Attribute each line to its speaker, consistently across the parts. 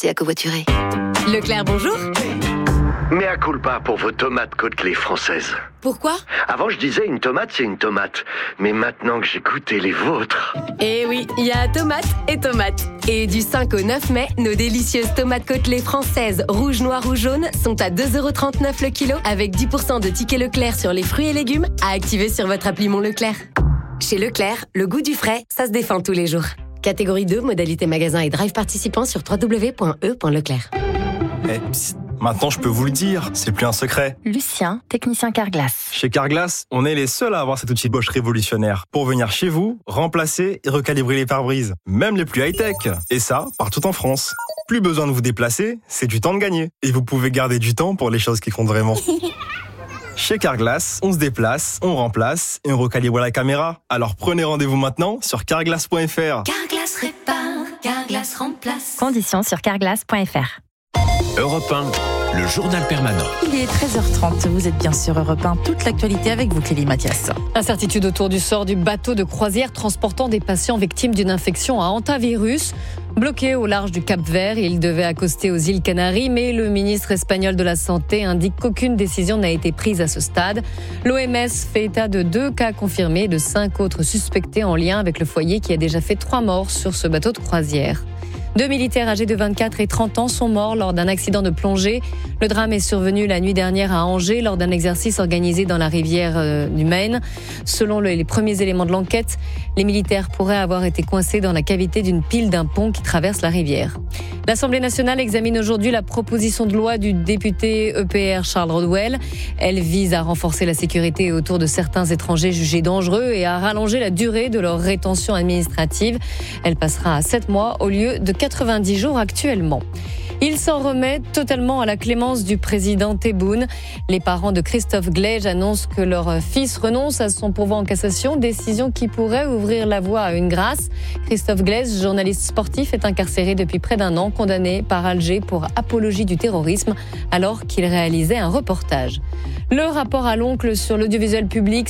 Speaker 1: commencer à covoiturer.
Speaker 2: Leclerc, bonjour.
Speaker 3: Mea culpa pour vos tomates Côtelets françaises.
Speaker 2: Pourquoi ?
Speaker 3: Avant, je disais une tomate, c'est une tomate. Mais maintenant que j'ai goûté les vôtres...
Speaker 2: Eh oui, il y a tomates et tomates. Et du 5 au 9 mai, nos délicieuses tomates Côtelets françaises, rouge, noir ou jaune, sont à 2,39€ le kilo, avec 10% de tickets Leclerc sur les fruits et légumes, à activer sur votre appli Mon Leclerc. Chez Leclerc, le goût du frais, ça se défend tous les jours. Catégorie 2, modalité magasin et drive participant sur www.e.leclerc.
Speaker 4: Psst, maintenant je peux vous le dire, c'est plus un secret.
Speaker 5: Lucien, technicien Carglass.
Speaker 4: Chez Carglass, on est les seuls à avoir cet outil Bosch révolutionnaire pour venir chez vous, remplacer et recalibrer les pare-brises, même les plus high-tech. Et ça, partout en France. Plus besoin de vous déplacer, c'est du temps de gagner. Et vous pouvez garder du temps pour les choses qui comptent vraiment. Chez Carglass, on se déplace, on remplace et on recalibre la caméra. Alors prenez rendez-vous maintenant sur carglass.fr.
Speaker 1: Carglass répare, Carglass remplace.
Speaker 5: Conditions sur carglass.fr.
Speaker 6: Europe 1, le journal permanent.
Speaker 7: Il est 13h30, vous êtes bien sur Europe 1, toute l'actualité avec vous Clélie Mathias.
Speaker 8: Incertitude autour du sort du bateau de croisière transportant des patients victimes d'une infection à hantavirus. Bloqué au large du Cap-Vert, il devait accoster aux îles Canaries, mais le ministre espagnol de la Santé indique qu'aucune décision n'a été prise à ce stade. L'OMS fait état de 2 cas confirmés et de 5 autres suspectés en lien avec le foyer qui a déjà fait 3 morts sur ce bateau de croisière. 2 militaires âgés de 24 et 30 ans sont morts lors d'un accident de plongée. Le drame est survenu la nuit dernière à Angers lors d'un exercice organisé dans la rivière du Maine. Selon les premiers éléments de l'enquête, les militaires pourraient avoir été coincés dans la cavité d'une pile d'un pont qui traverse la rivière. L'Assemblée nationale examine aujourd'hui la proposition de loi du député EPR Charles Rodwell. Elle vise à renforcer la sécurité autour de certains étrangers jugés dangereux et à rallonger la durée de leur rétention administrative. Elle passera à 7 mois au lieu de 90 jours actuellement. Il s'en remet totalement à la clémence du président Tebboune. Les parents de Christophe Glaige annoncent que leur fils renonce à son pourvoi en cassation, décision qui pourrait ouvrir la voie à une grâce. Christophe Glaige, journaliste sportif, est incarcéré depuis près d'1 an, condamné par Alger pour apologie du terrorisme, alors qu'il réalisait un reportage. Le rapport à l'oncle sur l'audiovisuel public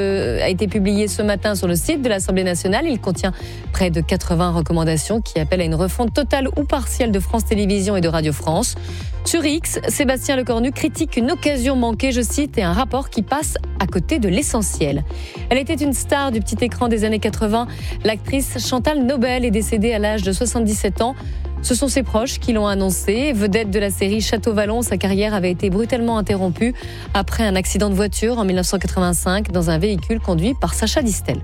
Speaker 8: a été publié ce matin sur le site de l'Assemblée nationale. Il contient près de 80 recommandations qui appellent à une refonte totale ou partielle de France Télévisions et de Radio France. Sur X, Sébastien Lecornu critique une occasion manquée, je cite, et un rapport qui passe à côté de l'essentiel. Elle était une star du petit écran des années 80. L'actrice Chantal Nobel est décédée à l'âge de 77 ans. Ce sont ses proches qui l'ont annoncé. Vedette de la série Château-Vallon, sa carrière avait été brutalement interrompue après un accident de voiture en 1985 dans un véhicule conduit par Sacha Distel.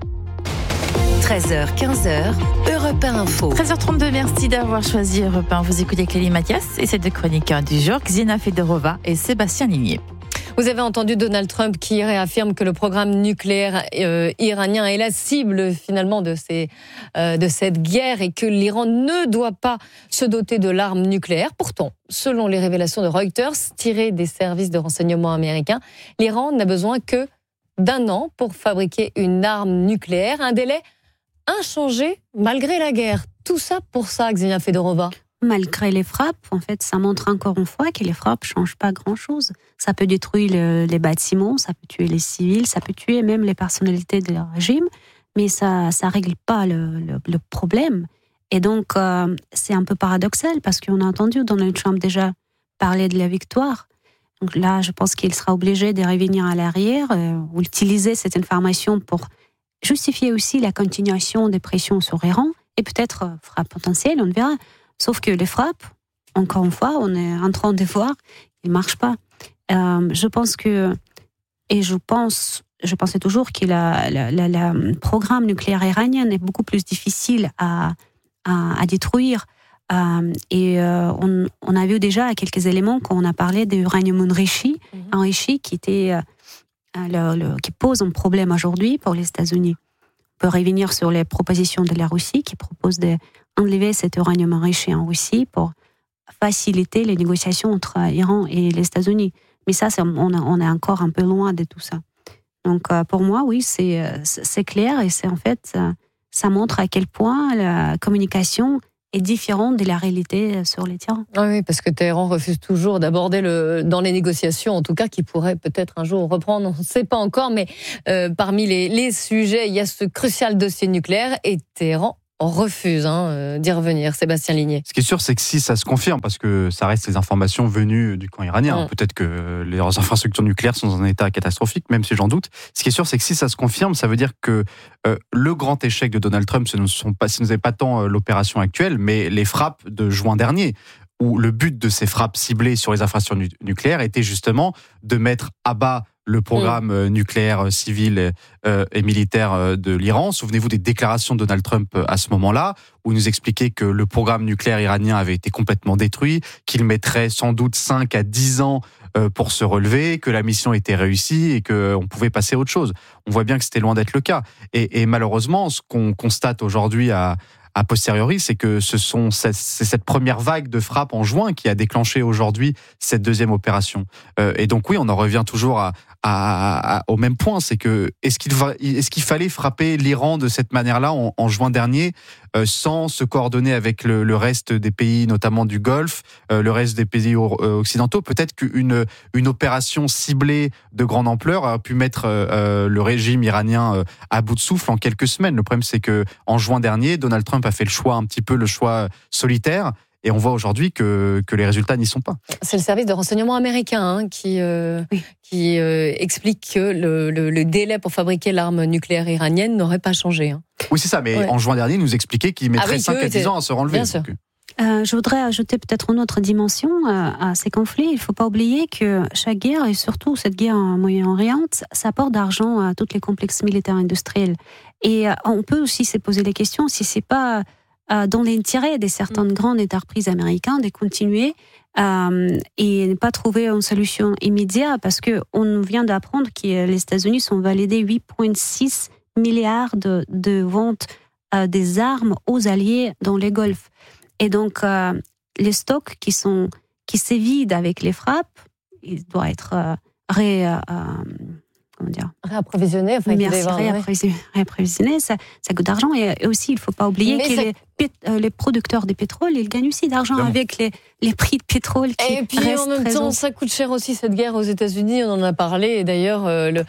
Speaker 1: 13h, 15h, Europe 1 Info.
Speaker 7: 13h32, merci d'avoir choisi Europe 1. Vous écoutez Clélie Mathias et ces 2 chroniqueurs du jour, Xina Fedorova et Sébastien Ligné.
Speaker 8: Vous avez entendu Donald Trump qui réaffirme que le programme nucléaire iranien est la cible finalement de cette guerre et que l'Iran ne doit pas se doter de l'arme nucléaire. Pourtant, selon les révélations de Reuters tirées des services de renseignement américains, l'Iran n'a besoin que d'1 an pour fabriquer une arme nucléaire, un délai inchangé malgré la guerre. Tout ça pour ça, Xenia Fedorova.
Speaker 9: Malgré les frappes, en fait, ça montre encore une fois que les frappes ne changent pas grand-chose. Ça peut détruire les bâtiments, ça peut tuer les civils, ça peut tuer même les personnalités du régime, mais ça ne règle pas le problème. Et donc, c'est un peu paradoxal parce qu'on a entendu Donald Trump déjà parler de la victoire. Donc là, je pense qu'il sera obligé de revenir à l'arrière ou utiliser cette information pour justifier aussi la continuation des pressions sur l'Iran et peut-être frappe potentielle, on verra. Sauf que les frappes, encore une fois, on est en train de voir, ils ne marchent pas. Je pense que, et je pensais toujours que le programme nucléaire iranien est beaucoup plus difficile à détruire. Et on a vu déjà quelques éléments quand on a parlé d'uranium enrichi, qui était qui pose un problème aujourd'hui pour les États-Unis. On peut revenir sur les propositions de la Russie qui propose d'enlever cet uranium enrichi en Russie pour faciliter les négociations entre l'Iran et les États-Unis. Mais ça, on est encore un peu loin de tout ça. Donc, pour moi, oui, c'est clair et c'est en fait, ça montre à quel point la communication est différente de la réalité sur les terrains.
Speaker 8: Oui, parce que Téhéran refuse toujours d'aborder dans les négociations, en tout cas, qui pourraient peut-être un jour reprendre, on ne sait pas encore, mais parmi les sujets, il y a ce crucial dossier nucléaire et Téhéran refuse d'y revenir, Sébastien Ligné.
Speaker 10: Ce qui est sûr, c'est que si ça se confirme, parce que ça reste les informations venues du camp iranien, peut-être que les infrastructures nucléaires sont dans un état catastrophique, même si j'en doute. Ce qui est sûr, c'est que si ça se confirme, ça veut dire que le grand échec de Donald Trump, ce n'est pas tant l'opération actuelle, mais les frappes de juin dernier, où le but de ces frappes ciblées sur les infrastructures nucléaires était justement de mettre à bas le programme nucléaire civil et militaire de l'Iran. Souvenez-vous des déclarations de Donald Trump à ce moment-là, où il nous expliquait que le programme nucléaire iranien avait été complètement détruit, qu'il mettrait sans doute 5 à 10 ans pour se relever, que la mission était réussie et qu'on pouvait passer à autre chose. On voit bien que c'était loin d'être le cas. Et malheureusement, ce qu'on constate aujourd'hui a posteriori, c'est que c'est cette première vague de frappes en juin qui a déclenché aujourd'hui cette deuxième opération. Et donc oui, on en revient toujours au même point, c'est que est-ce qu'il fallait frapper l'Iran de cette manière-là en juin dernier, sans se coordonner avec le reste des pays, notamment du Golfe, le reste des pays occidentaux? Peut-être qu'une opération ciblée de grande ampleur a pu mettre le régime iranien à bout de souffle en quelques semaines. Le problème, c'est que en juin dernier, Donald Trump a fait le choix solitaire. Et on voit aujourd'hui que les résultats n'y sont pas. C'est le service de renseignement américain qui explique que le délai pour fabriquer l'arme nucléaire iranienne n'aurait pas changé. Oui, c'est ça. Mais en juin dernier, il nous expliquait qu'il mettrait 5 à 10 ans à se relever. Bien sûr.
Speaker 9: Je voudrais ajouter peut-être une autre dimension à ces conflits. Il ne faut pas oublier que chaque guerre, et surtout cette guerre en Moyen-Orient, ça apporte d'argent à tous les complexes militaires industriels. Et on peut aussi se poser les questions si ce n'est pas dans l'intérêt de certaines grandes entreprises américaines de continuer et ne pas trouver une solution immédiate, parce qu'on vient d'apprendre que les États-Unis ont validé 8,6 milliards de ventes des armes aux alliés dans les Golfes. Et donc, les stocks qui se vident avec les frappes, ils doivent être réapprovisionner, réapprovisionner, ça coûte d'argent. Et aussi, il ne faut pas oublier que les producteurs de pétrole, ils gagnent aussi d'argent avec les prix de pétrole qui restent. Et puis en même temps, ça coûte cher aussi cette guerre aux États-Unis. On en a parlé. Et d'ailleurs,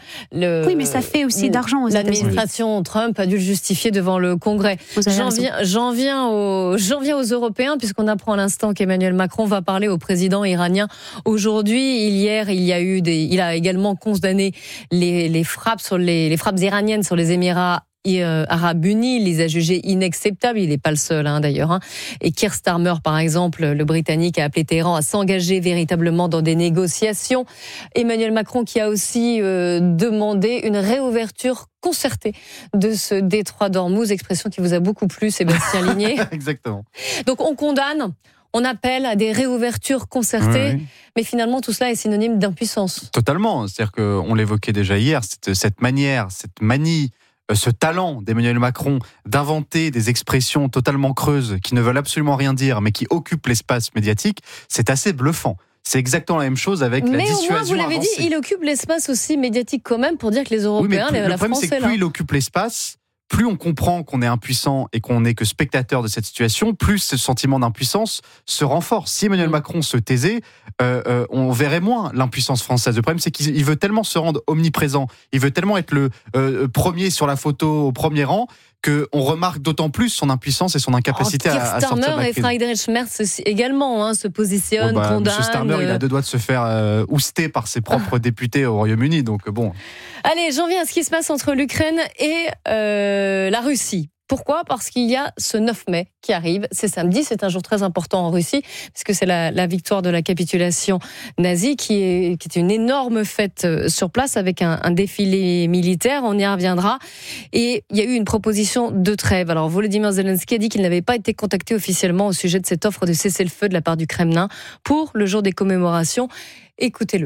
Speaker 9: oui, mais ça fait aussi d'argent aux États-Unis. L'administration Trump a dû le justifier devant le Congrès. J'en viens aux Européens, puisqu'on apprend à l'instant qu'Emmanuel Macron va parler au président iranien aujourd'hui. Hier, il a également condamné les frappes iraniennes sur les Émirats Arabes Unis. Il les a jugés inacceptables. Il n'est pas le seul, d'ailleurs. Et Keir Starmer, par exemple, le Britannique, a appelé Téhéran à s'engager véritablement dans des négociations. Emmanuel Macron qui a aussi demandé une réouverture concertée de ce détroit d'Ormuz, expression qui vous a beaucoup plu, Sébastien Ligné. Exactement. Donc on condamne, on appelle à des réouvertures concertées, mais finalement tout cela est synonyme d'impuissance. Totalement. C'est-à-dire qu'on l'évoquait déjà hier, cette manie, ce talent d'Emmanuel Macron d'inventer des expressions totalement creuses qui ne veulent absolument rien dire, mais qui occupent l'espace médiatique, c'est assez bluffant. C'est exactement la même chose avec la dissuasion. Mais au moins, vous l'avez dit, il occupe l'espace aussi médiatique quand même pour dire que les Européens, la France est là. Le problème, c'est que plus il occupe l'espace, plus on comprend qu'on est impuissant et qu'on n'est que spectateur de cette situation, plus ce sentiment d'impuissance se renforce. Si Emmanuel Macron se taisait, on verrait moins l'impuissance française. Le problème, c'est qu'il veut tellement se rendre omniprésent, il veut tellement être le premier sur la photo au premier rang, qu'on remarque d'autant plus son impuissance et son incapacité à sortir de la crise. Et Friedrich Merz également se positionnent, condamnent. M. Starmer, il a 2 doigts de se faire ouster par ses propres députés au Royaume-Uni. Donc bon. Allez, j'en viens à ce qui se passe entre l'Ukraine et la Russie. Pourquoi ? Parce qu'il y a ce 9 mai qui arrive, c'est samedi, c'est un jour très important en Russie, puisque c'est la victoire de la capitulation nazie qui est une énorme fête sur place avec un défilé militaire, on y reviendra. Et il y a eu une proposition de trêve. Alors Volodymyr Zelensky a dit qu'il n'avait pas été contacté officiellement au sujet de cette offre de cessez-le-feu de la part du Kremlin pour le jour des commémorations. Écoutez-le.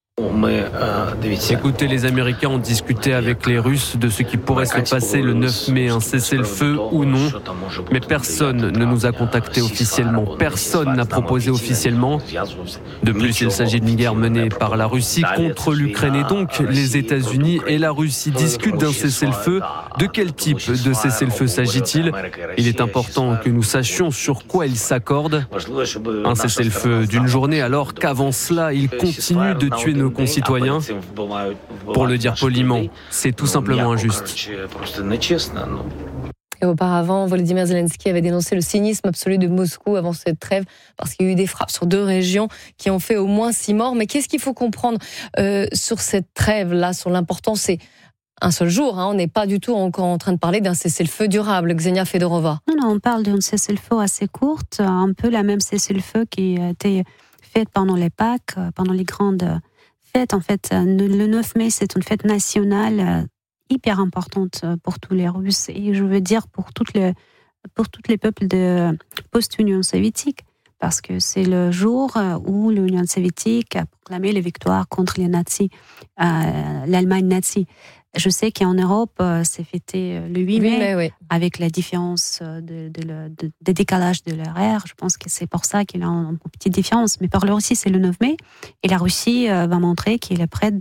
Speaker 11: Écoutez, les Américains ont discuté avec les Russes de ce qui pourrait se passer le 9 mai, un cessez-le-feu ou non, mais personne ne nous a contactés officiellement, personne n'a proposé officiellement. De plus, il s'agit d'une guerre menée par la Russie contre l'Ukraine et donc les États-Unis et la Russie discutent d'un cessez-le-feu. De quel type de cessez-le-feu s'agit-il ? Il est important que nous sachions sur quoi ils s'accordent. Un cessez-le-feu d'une journée alors qu'avant cela, ils continuent de tuer nos concitoyens. Pour le dire poliment, c'est tout simplement injuste.
Speaker 8: Et auparavant, Volodymyr Zelensky avait dénoncé le cynisme absolu de Moscou avant cette trêve, parce qu'il y a eu des frappes sur 2 régions qui ont fait au moins 6 morts. Mais qu'est-ce qu'il faut comprendre sur cette trêve-là, sur l'importance? C'est un seul jour, on n'est pas du tout encore en train de parler d'un cessez-le-feu durable, Ksenia Fedorova.
Speaker 9: Non, on parle d'un cessez-le-feu assez courte, un peu la même cessez-le-feu qui a été faite pendant les Pâques, pendant les grandes fêtes. En fait, le 9 mai, c'est une fête nationale hyper importante pour tous les Russes et je veux dire pour tous les peuples de post-Union soviétique, parce que c'est le jour où l'Union soviétique a proclamé les victoires contre les nazis, l'Allemagne nazie. Je sais qu'en Europe, c'est fêté le 8 mai,
Speaker 8: oui.
Speaker 9: Avec la différence de décalage de l'horaire. Je pense que c'est pour ça qu'il y a une petite différence. Mais pour la Russie, c'est le 9 mai. Et la Russie va montrer qu'elle est prête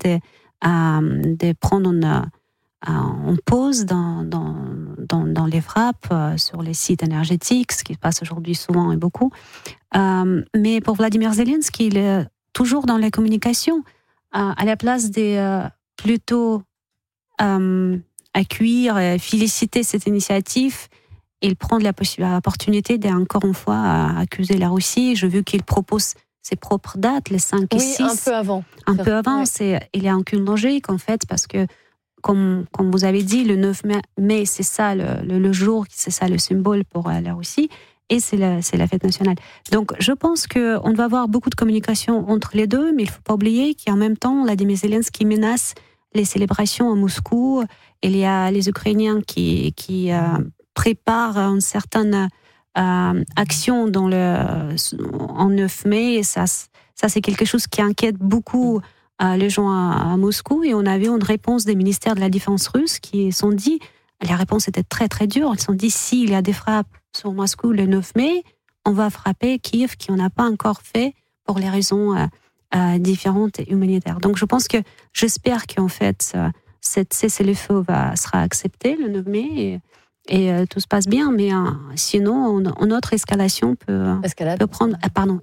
Speaker 9: de prendre une pause dans les frappes sur les sites énergétiques, ce qui se passe aujourd'hui souvent et beaucoup. Mais pour Vladimir Zelensky, il est toujours dans la communication, à la place de plutôt accueillir et féliciter cette initiative. Il prend l'opportunité d'encore une fois accuser la Russie. J'ai vu qu'il propose ses propres dates, les 5 et 6.
Speaker 8: Un peu avant.
Speaker 9: Ouais. Il est en cul logique, en fait, parce que, comme vous avez dit, le 9 mai, c'est ça le jour, c'est ça le symbole pour la Russie, et c'est la fête nationale. Donc, je pense qu'on doit avoir beaucoup de communication entre les deux, mais il ne faut pas oublier qu'en même temps, Vladimir Zelensky menace les célébrations à Moscou. Il y a les Ukrainiens qui préparent une certaine action en 9 mai. Et ça, c'est quelque chose qui inquiète beaucoup les gens à Moscou. Et on a vu une réponse des ministères de la Défense russe qui sont dit, la réponse était très très dure, ils se sont dit, s'il y a des frappes sur Moscou le 9 mai, on va frapper Kiev, qui on n'a pas encore fait pour les raisons différentes et humanitaires. Donc j'espère qu'en fait, cette cessez-le-feu sera accepté le 9 mai et tout se passe bien, mais sinon, notre escalation escalade peut prendre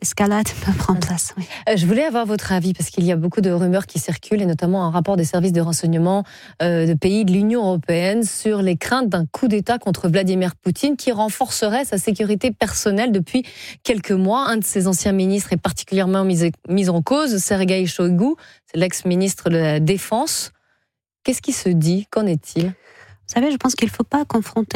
Speaker 9: place. Oui.
Speaker 8: Je voulais avoir votre avis, parce qu'il y a beaucoup de rumeurs qui circulent, et notamment un rapport des services de renseignement de pays de l'Union européenne sur les craintes d'un coup d'État contre Vladimir Poutine qui renforcerait sa sécurité personnelle depuis quelques mois. Un de ses anciens ministres est particulièrement mis en cause, Sergueï Shoigu, c'est l'ex-ministre de la Défense. Qu'est-ce qui se dit? Qu'en est-il?
Speaker 9: Vous savez, je pense qu'il ne faut pas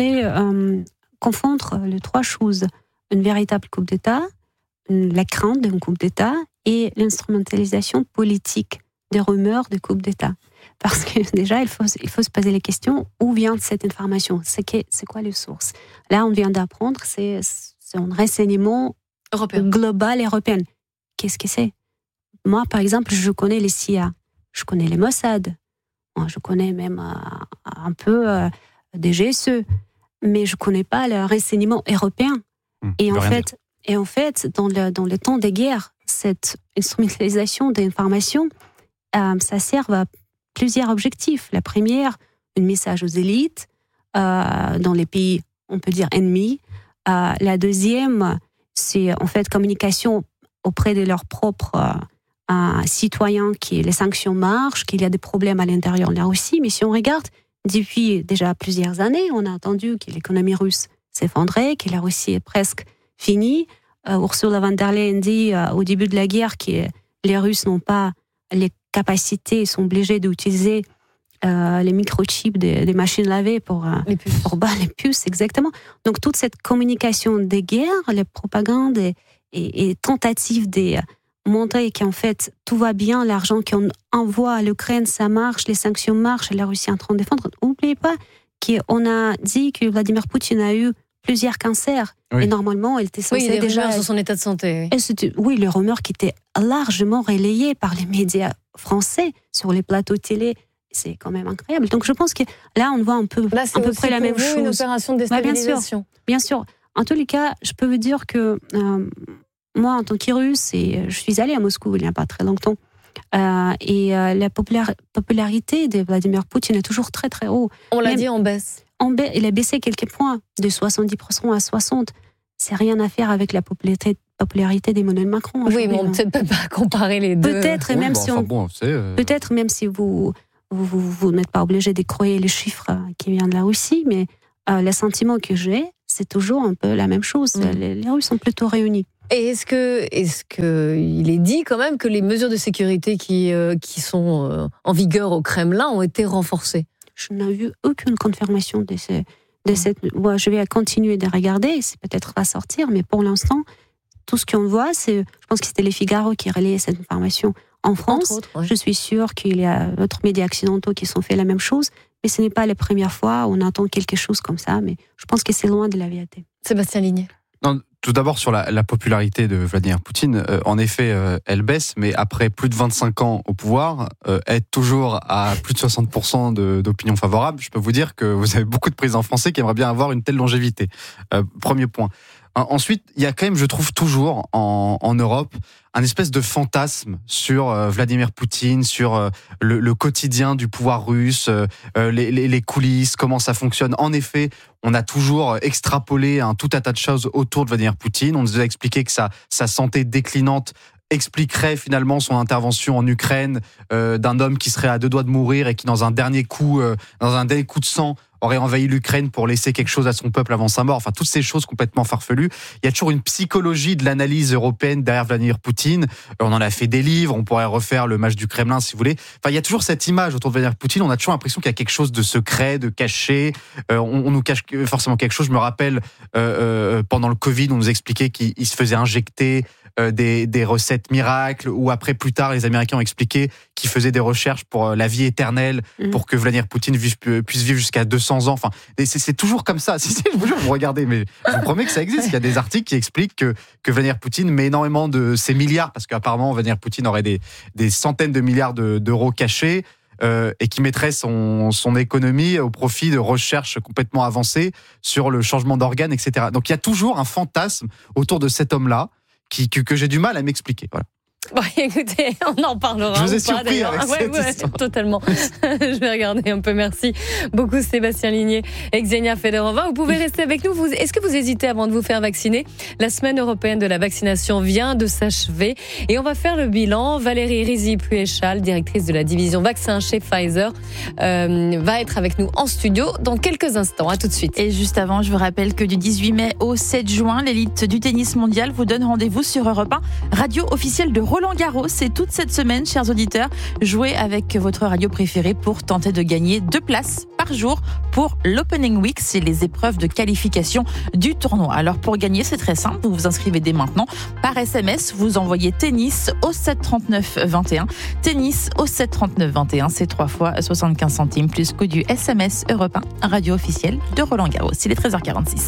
Speaker 9: confondre les 3 choses. Une véritable coup d'État, la crainte d'un coup d'État et l'instrumentalisation politique des rumeurs de coup d'État. Parce que déjà, il faut se poser les questions, où vient cette information? C'est quoi les sources? Là, on vient d'apprendre, c'est un renseignement global européen. Qu'est-ce que c'est? Moi, par exemple, je connais les CIA, je connais les Mossad, je connais même un peu des GSE, mais je ne connais pas le renseignement européen. Et en fait, dans le temps des guerres, cette instrumentalisation des informations, ça sert à plusieurs objectifs. La première, un message aux élites dans les pays, on peut dire, ennemis. La deuxième, c'est en fait communication auprès de leurs propres citoyens, que les sanctions marchent, qu'il y a des problèmes à l'intérieur de la Russie. Mais si on regarde, depuis déjà plusieurs années, on a entendu que l'économie russe s'effondrait, que la Russie est presque finie. Ursula von der Leyen dit au début de la guerre que les Russes n'ont pas les capacités, ils sont obligés d'utiliser les microchips des machines lavées pour les puces, exactement. Donc toute cette communication des guerres, les propagandes et tentatives de montrer qu'en fait tout va bien, l'argent qu'on envoie à l'Ukraine, ça marche, les sanctions marchent, la Russie est en train de défendre. N'oubliez pas qu'on a dit que Vladimir Poutine a eu plusieurs cancers. Oui. Et normalement, elle était censée
Speaker 8: déjà... rumeurs sur son état de santé.
Speaker 9: Oui, les rumeurs qui étaient largement relayées par les médias français sur les plateaux télé. C'est quand même incroyable. Donc je pense que là, on voit à peu près la même chose.
Speaker 8: Une opération de déstabilisation.
Speaker 9: Bien sûr. En tous les cas, je peux vous dire que moi, en tant que Russe, je suis allée à Moscou il n'y a pas très longtemps. Et la popularité de Vladimir Poutine est toujours très très haut.
Speaker 8: On l'a dit en baisse.
Speaker 9: Il a baissé quelques points, de 70% à 60%. C'est rien à faire avec la popularité d'Emmanuel Macron.
Speaker 8: Oui, mais on ne peut pas comparer les deux.
Speaker 9: Peut-être, et même si vous n'êtes pas obligé de croire les chiffres qui viennent de la Russie, mais les sentiments que j'ai, c'est toujours un peu la même chose. Les Russes sont plutôt réunis.
Speaker 8: Et est-ce que il est dit quand même que les mesures de sécurité qui sont en vigueur au Kremlin ont été renforcées?
Speaker 9: Je n'ai vu aucune confirmation de cette. Moi, je vais continuer de regarder, c'est peut-être va sortir, mais pour l'instant, tout ce qu'on voit, je pense que c'était les Figaro qui relayaient cette information en France. Autres, ouais. Je suis sûre qu'il y a d'autres médias occidentaux qui sont fait la même chose, mais ce n'est pas la première fois où on entend quelque chose comme ça, mais je pense que c'est loin de la vérité.
Speaker 8: Sébastien Ligné.
Speaker 10: Non, tout d'abord sur la popularité de Vladimir Poutine, en effet, elle baisse, mais après plus de 25 ans au pouvoir, être toujours à plus de 60% d'opinion favorable, je peux vous dire que vous avez beaucoup de présidents français qui aimeraient bien avoir une telle longévité. Premier point. Ensuite, il y a quand même, je trouve toujours en Europe, un espèce de fantasme sur Vladimir Poutine, sur le quotidien du pouvoir russe, les coulisses, comment ça fonctionne. En effet, on a toujours extrapolé tout un tas de choses autour de Vladimir Poutine. On nous a expliqué que sa santé déclinante expliquerait finalement son intervention en Ukraine d'un homme qui serait à 2 doigts de mourir et qui, dans un dernier coup de sang, aurait envahi l'Ukraine pour laisser quelque chose à son peuple avant sa mort. Enfin, toutes ces choses complètement farfelues. Il y a toujours une psychologie de l'analyse européenne derrière Vladimir Poutine. On en a fait des livres, on pourrait refaire le match du Kremlin si vous voulez. Enfin, il y a toujours cette image autour de Vladimir Poutine. On a toujours l'impression qu'il y a quelque chose de secret, de caché. On nous cache forcément quelque chose. Je me rappelle, pendant le Covid, on nous expliquait qu'il se faisait injecter des recettes miracles, ou après, plus tard, les Américains ont expliqué qu'ils faisaient des recherches pour la vie éternelle, pour que Vladimir Poutine puisse vivre jusqu'à 200 ans. Enfin, c'est toujours comme ça. Si, je vous jure, vous regardez, mais je vous promets que ça existe. Il y a des articles qui expliquent que Vladimir Poutine met énormément de ses milliards, parce qu'apparemment, Vladimir Poutine aurait des centaines de milliards d'euros cachés, et qui mettrait son économie au profit de recherches complètement avancées sur le changement d'organes, etc. Donc il y a toujours un fantasme autour de cet homme-là que j'ai du mal à m'expliquer. Voilà.
Speaker 8: Bon, écoutez, on en parlera.
Speaker 10: Je vous ai surpris avec cette histoire.
Speaker 8: Totalement. Je vais regarder un peu. Merci beaucoup Sébastien Ligné et Ksenia Fedorova. Vous pouvez rester avec nous. Est-ce que vous hésitez avant de vous faire vacciner? La semaine européenne de la vaccination vient de s'achever et on va faire le bilan. Valérie Rizy-Pluéchal, directrice de la division vaccins chez Pfizer, va être avec nous en studio dans quelques instants. À tout de suite.
Speaker 7: Et juste avant, je vous rappelle que du 18 mai au 7 juin, l'élite du tennis mondial vous donne rendez-vous sur Europe 1, radio officielle de Roland-Garros. C'est toute cette semaine, chers auditeurs. Jouez avec votre radio préférée pour tenter de gagner 2 places par jour pour l'Opening Week. C'est les épreuves de qualification du tournoi. Alors pour gagner, c'est très simple. Vous vous inscrivez dès maintenant. Par SMS, vous envoyez tennis au 739 21. Tennis au 739 21. C'est 3 fois 75 centimes plus coût du SMS Europe 1, radio officielle de Roland-Garros. Il est 13h46.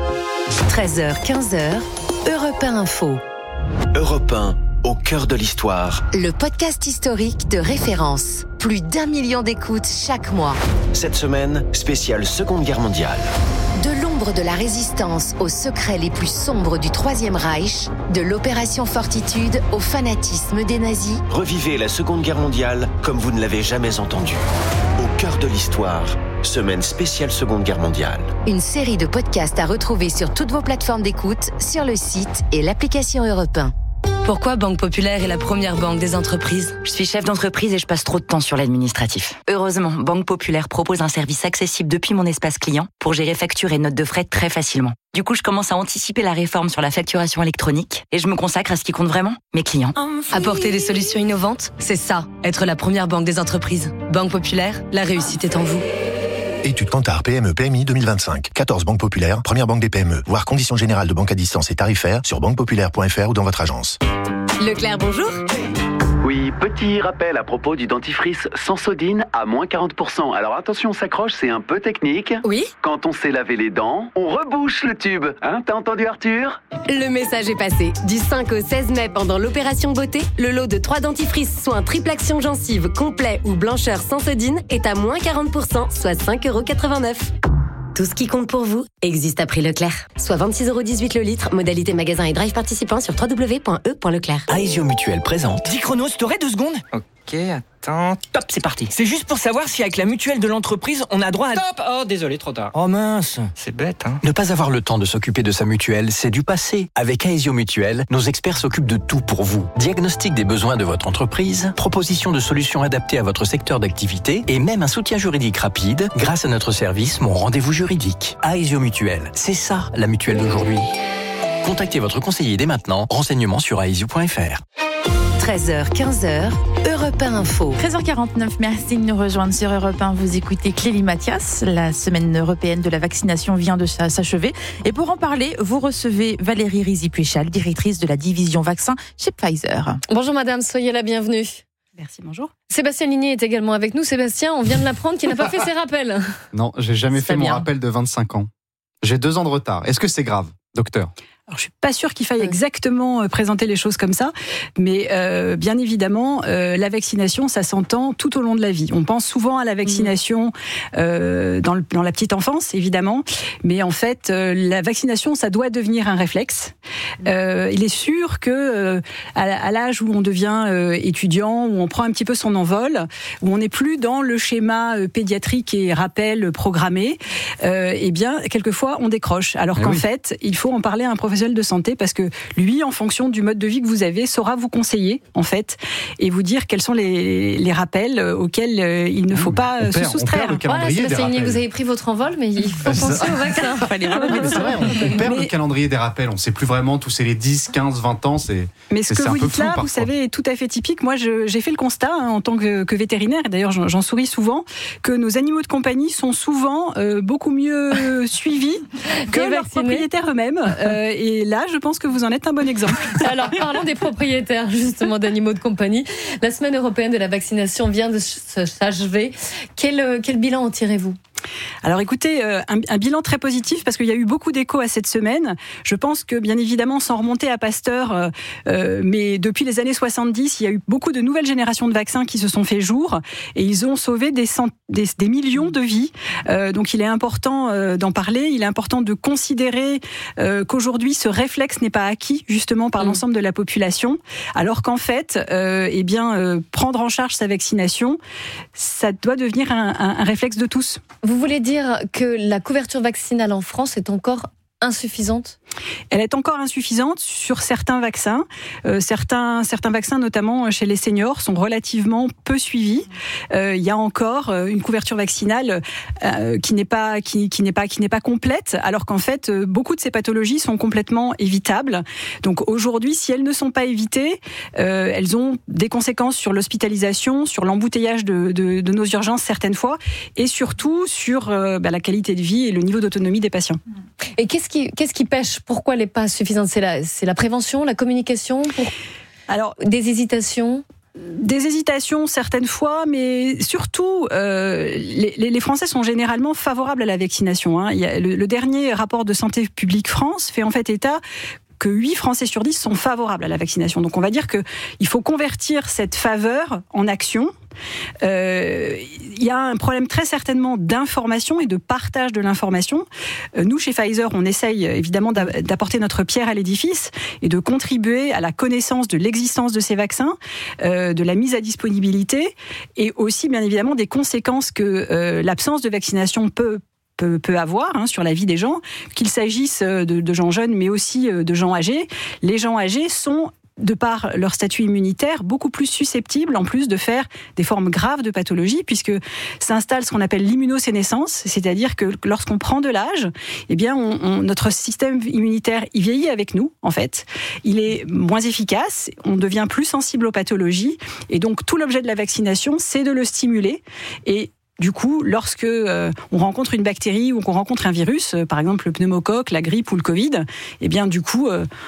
Speaker 1: 13h, 15h, Europe 1 Info.
Speaker 6: Europe 1. Au cœur de l'histoire.
Speaker 1: Le podcast historique de référence. Plus d'1 million d'écoutes chaque mois.
Speaker 6: Cette semaine, spéciale Seconde Guerre mondiale.
Speaker 1: De l'ombre de la résistance aux secrets les plus sombres du Troisième Reich, de l'opération Fortitude au fanatisme des nazis.
Speaker 6: Revivez la Seconde Guerre mondiale comme vous ne l'avez jamais entendu. Au cœur de l'histoire, semaine spéciale Seconde Guerre mondiale.
Speaker 1: Une série de podcasts à retrouver sur toutes vos plateformes d'écoute, sur le site et l'application Europe 1.
Speaker 12: Pourquoi Banque Populaire est la première banque des entreprises? Je suis chef d'entreprise et je passe trop de temps sur l'administratif. Heureusement, Banque Populaire propose un service accessible depuis mon espace client pour gérer factures et notes de frais très facilement. Du coup, je commence à anticiper la réforme sur la facturation électronique et je me consacre à ce qui compte vraiment, mes clients.
Speaker 13: Apporter des solutions innovantes, c'est ça, être la première banque des entreprises. Banque Populaire, la réussite est en vous.
Speaker 14: Étude Kantar PME PMI 2025. 14 banques populaires, première banque des PME. Voir conditions générales de banque à distance et tarifaires sur banquepopulaire.fr ou dans votre agence.
Speaker 13: Leclerc, bonjour.
Speaker 15: Oui, petit rappel à propos du dentifrice Sensodyne à moins 40%. Alors attention, on s'accroche, c'est un peu technique.
Speaker 13: Oui.
Speaker 15: Quand on s'est lavé les dents, on rebouche le tube. Hein, t'as entendu Arthur?
Speaker 2: Le message est passé. Du 5 au 16 mai, pendant l'opération beauté, le lot de 3 dentifrices soins triple action gencive, complet ou blancheur Sensodyne est à moins 40%, soit 5,89 €. Tout ce qui compte pour vous existe à prix Leclerc. Soit 26,18 € le litre, modalité magasin et drive participant sur www.e.leclerc.
Speaker 6: Aesio Mutuel présente.
Speaker 16: 10 chronos, t'aurais 2 secondes? Ok, attends. Top, c'est parti. C'est juste pour savoir si avec la mutuelle de l'entreprise, on a droit à...
Speaker 17: Stop! Oh, désolé, trop tard.
Speaker 16: Oh mince.
Speaker 17: C'est bête, hein.
Speaker 18: Ne pas avoir le temps de s'occuper de sa mutuelle, c'est du passé. Avec Aesio Mutuelle, nos experts s'occupent de tout pour vous. Diagnostic des besoins de votre entreprise, proposition de solutions adaptées à votre secteur d'activité et même un soutien juridique rapide grâce à notre service Mon Rendez-vous Juridique. Aesio Mutuelle, c'est ça la mutuelle d'aujourd'hui. Contactez votre conseiller dès maintenant. Renseignements sur aesio.fr.
Speaker 1: 13h, 15h, Europe 1 Info.
Speaker 7: 13h49, merci de nous rejoindre sur Europe 1. Vous écoutez Clélie Mathias. La semaine européenne de la vaccination vient de s'achever. Et pour en parler, vous recevez Valérie Rizy-Puéchal, directrice de la division vaccin chez Pfizer.
Speaker 8: Bonjour madame, soyez la bienvenue.
Speaker 9: Merci, bonjour.
Speaker 8: Sébastien Ligné est également avec nous. Sébastien, on vient de l'apprendre qu'il n'a pas fait ses rappels.
Speaker 10: Non, j'ai jamais fait mon rappel de 25 ans. J'ai 2 ans de retard. Est-ce que c'est grave, docteur ?
Speaker 19: Alors, je suis pas sûre qu'il faille exactement présenter les choses comme ça, mais bien évidemment, la vaccination, ça s'entend tout au long de la vie. On pense souvent à la vaccination dans la petite enfance, évidemment, mais en fait, la vaccination, ça doit devenir un réflexe. Il est sûr que à l'âge où on devient étudiant, où on prend un petit peu son envol, où on n'est plus dans le schéma pédiatrique et rappel programmé, eh bien, quelquefois, on décroche. Alors qu'en fait, il faut en parler à un professionnel de santé parce que lui, en fonction du mode de vie que vous avez, saura vous conseiller en fait et vous dire quels sont les rappels auxquels il ne faut pas se soustraire.
Speaker 8: Voilà, Sébastien Ligné, vous avez pris votre envol, mais il faut penser au vaccin.
Speaker 10: C'est vrai, on perd le calendrier des rappels. On ne sait plus vraiment tous les 10, 15, 20 ans.
Speaker 19: Mais ce que vous dites là, vous savez, est tout à fait typique. Moi, j'ai fait le constat en tant que vétérinaire, et d'ailleurs j'en souris souvent, que nos animaux de compagnie sont souvent beaucoup mieux suivis que leurs propriétaires eux-mêmes. Et là, je pense que vous en êtes un bon exemple.
Speaker 8: Alors, parlons des propriétaires, justement, d'animaux de compagnie. La semaine européenne de la vaccination vient de s'achever. Quel bilan en tirez-vous ?
Speaker 19: Alors écoutez, un bilan très positif parce qu'il y a eu beaucoup d'échos à cette semaine. Je pense que bien évidemment, sans remonter à Pasteur, mais depuis les années 70, il y a eu beaucoup de nouvelles générations de vaccins qui se sont fait jour et ils ont sauvé des millions de vies. Donc il est important d'en parler, il est important de considérer qu'aujourd'hui ce réflexe n'est pas acquis justement par l'ensemble de la population, alors qu'en fait, prendre en charge sa vaccination, ça doit devenir un réflexe de tous.
Speaker 8: Vous voulez dire que la couverture vaccinale en France est encore insuffisante ?
Speaker 19: Elle est encore insuffisante sur certains vaccins. Certains vaccins, notamment chez les seniors, sont relativement peu suivis. Il y a encore une couverture vaccinale qui n'est pas complète, alors qu'en fait, beaucoup de ces pathologies sont complètement évitables. Donc aujourd'hui, si elles ne sont pas évitées, elles ont des conséquences sur l'hospitalisation, sur l'embouteillage de nos urgences certaines fois, et surtout sur la qualité de vie et le niveau d'autonomie des patients.
Speaker 8: Et qu'est-ce qui pêche ? Pourquoi elle n'est pas suffisante ? C'est la prévention, la communication ? Alors, des hésitations ?
Speaker 19: Des hésitations certaines fois, mais surtout, les Français sont généralement favorables à la vaccination. Hein. Il y a le dernier rapport de Santé publique France fait en fait état que 8 Français sur 10 sont favorables à la vaccination. Donc on va dire qu'il faut convertir cette faveur en action. Il y a un problème très certainement d'information et de partage de l'information. Nous, chez Pfizer, on essaye évidemment d'apporter notre pierre à l'édifice et de contribuer à la connaissance de l'existence de ces vaccins, de la mise à disponibilité et aussi bien évidemment des conséquences que l'absence de vaccination peut avoir sur la vie des gens, qu'il s'agisse de gens jeunes mais aussi de gens âgés. Les gens âgés sont, de par leur statut immunitaire, beaucoup plus susceptibles en plus de faire des formes graves de pathologie, puisque s'installe ce qu'on appelle l'immunosénescence, c'est-à-dire que lorsqu'on prend de l'âge, eh bien notre système immunitaire, il vieillit avec nous en fait, il est moins efficace, on devient plus sensible aux pathologies, et donc tout l'objet de la vaccination, c'est de le stimuler. Et du coup, lorsque on rencontre une bactérie ou qu'on rencontre un virus, par exemple le pneumocoque, la grippe ou le Covid, eh bien du coup,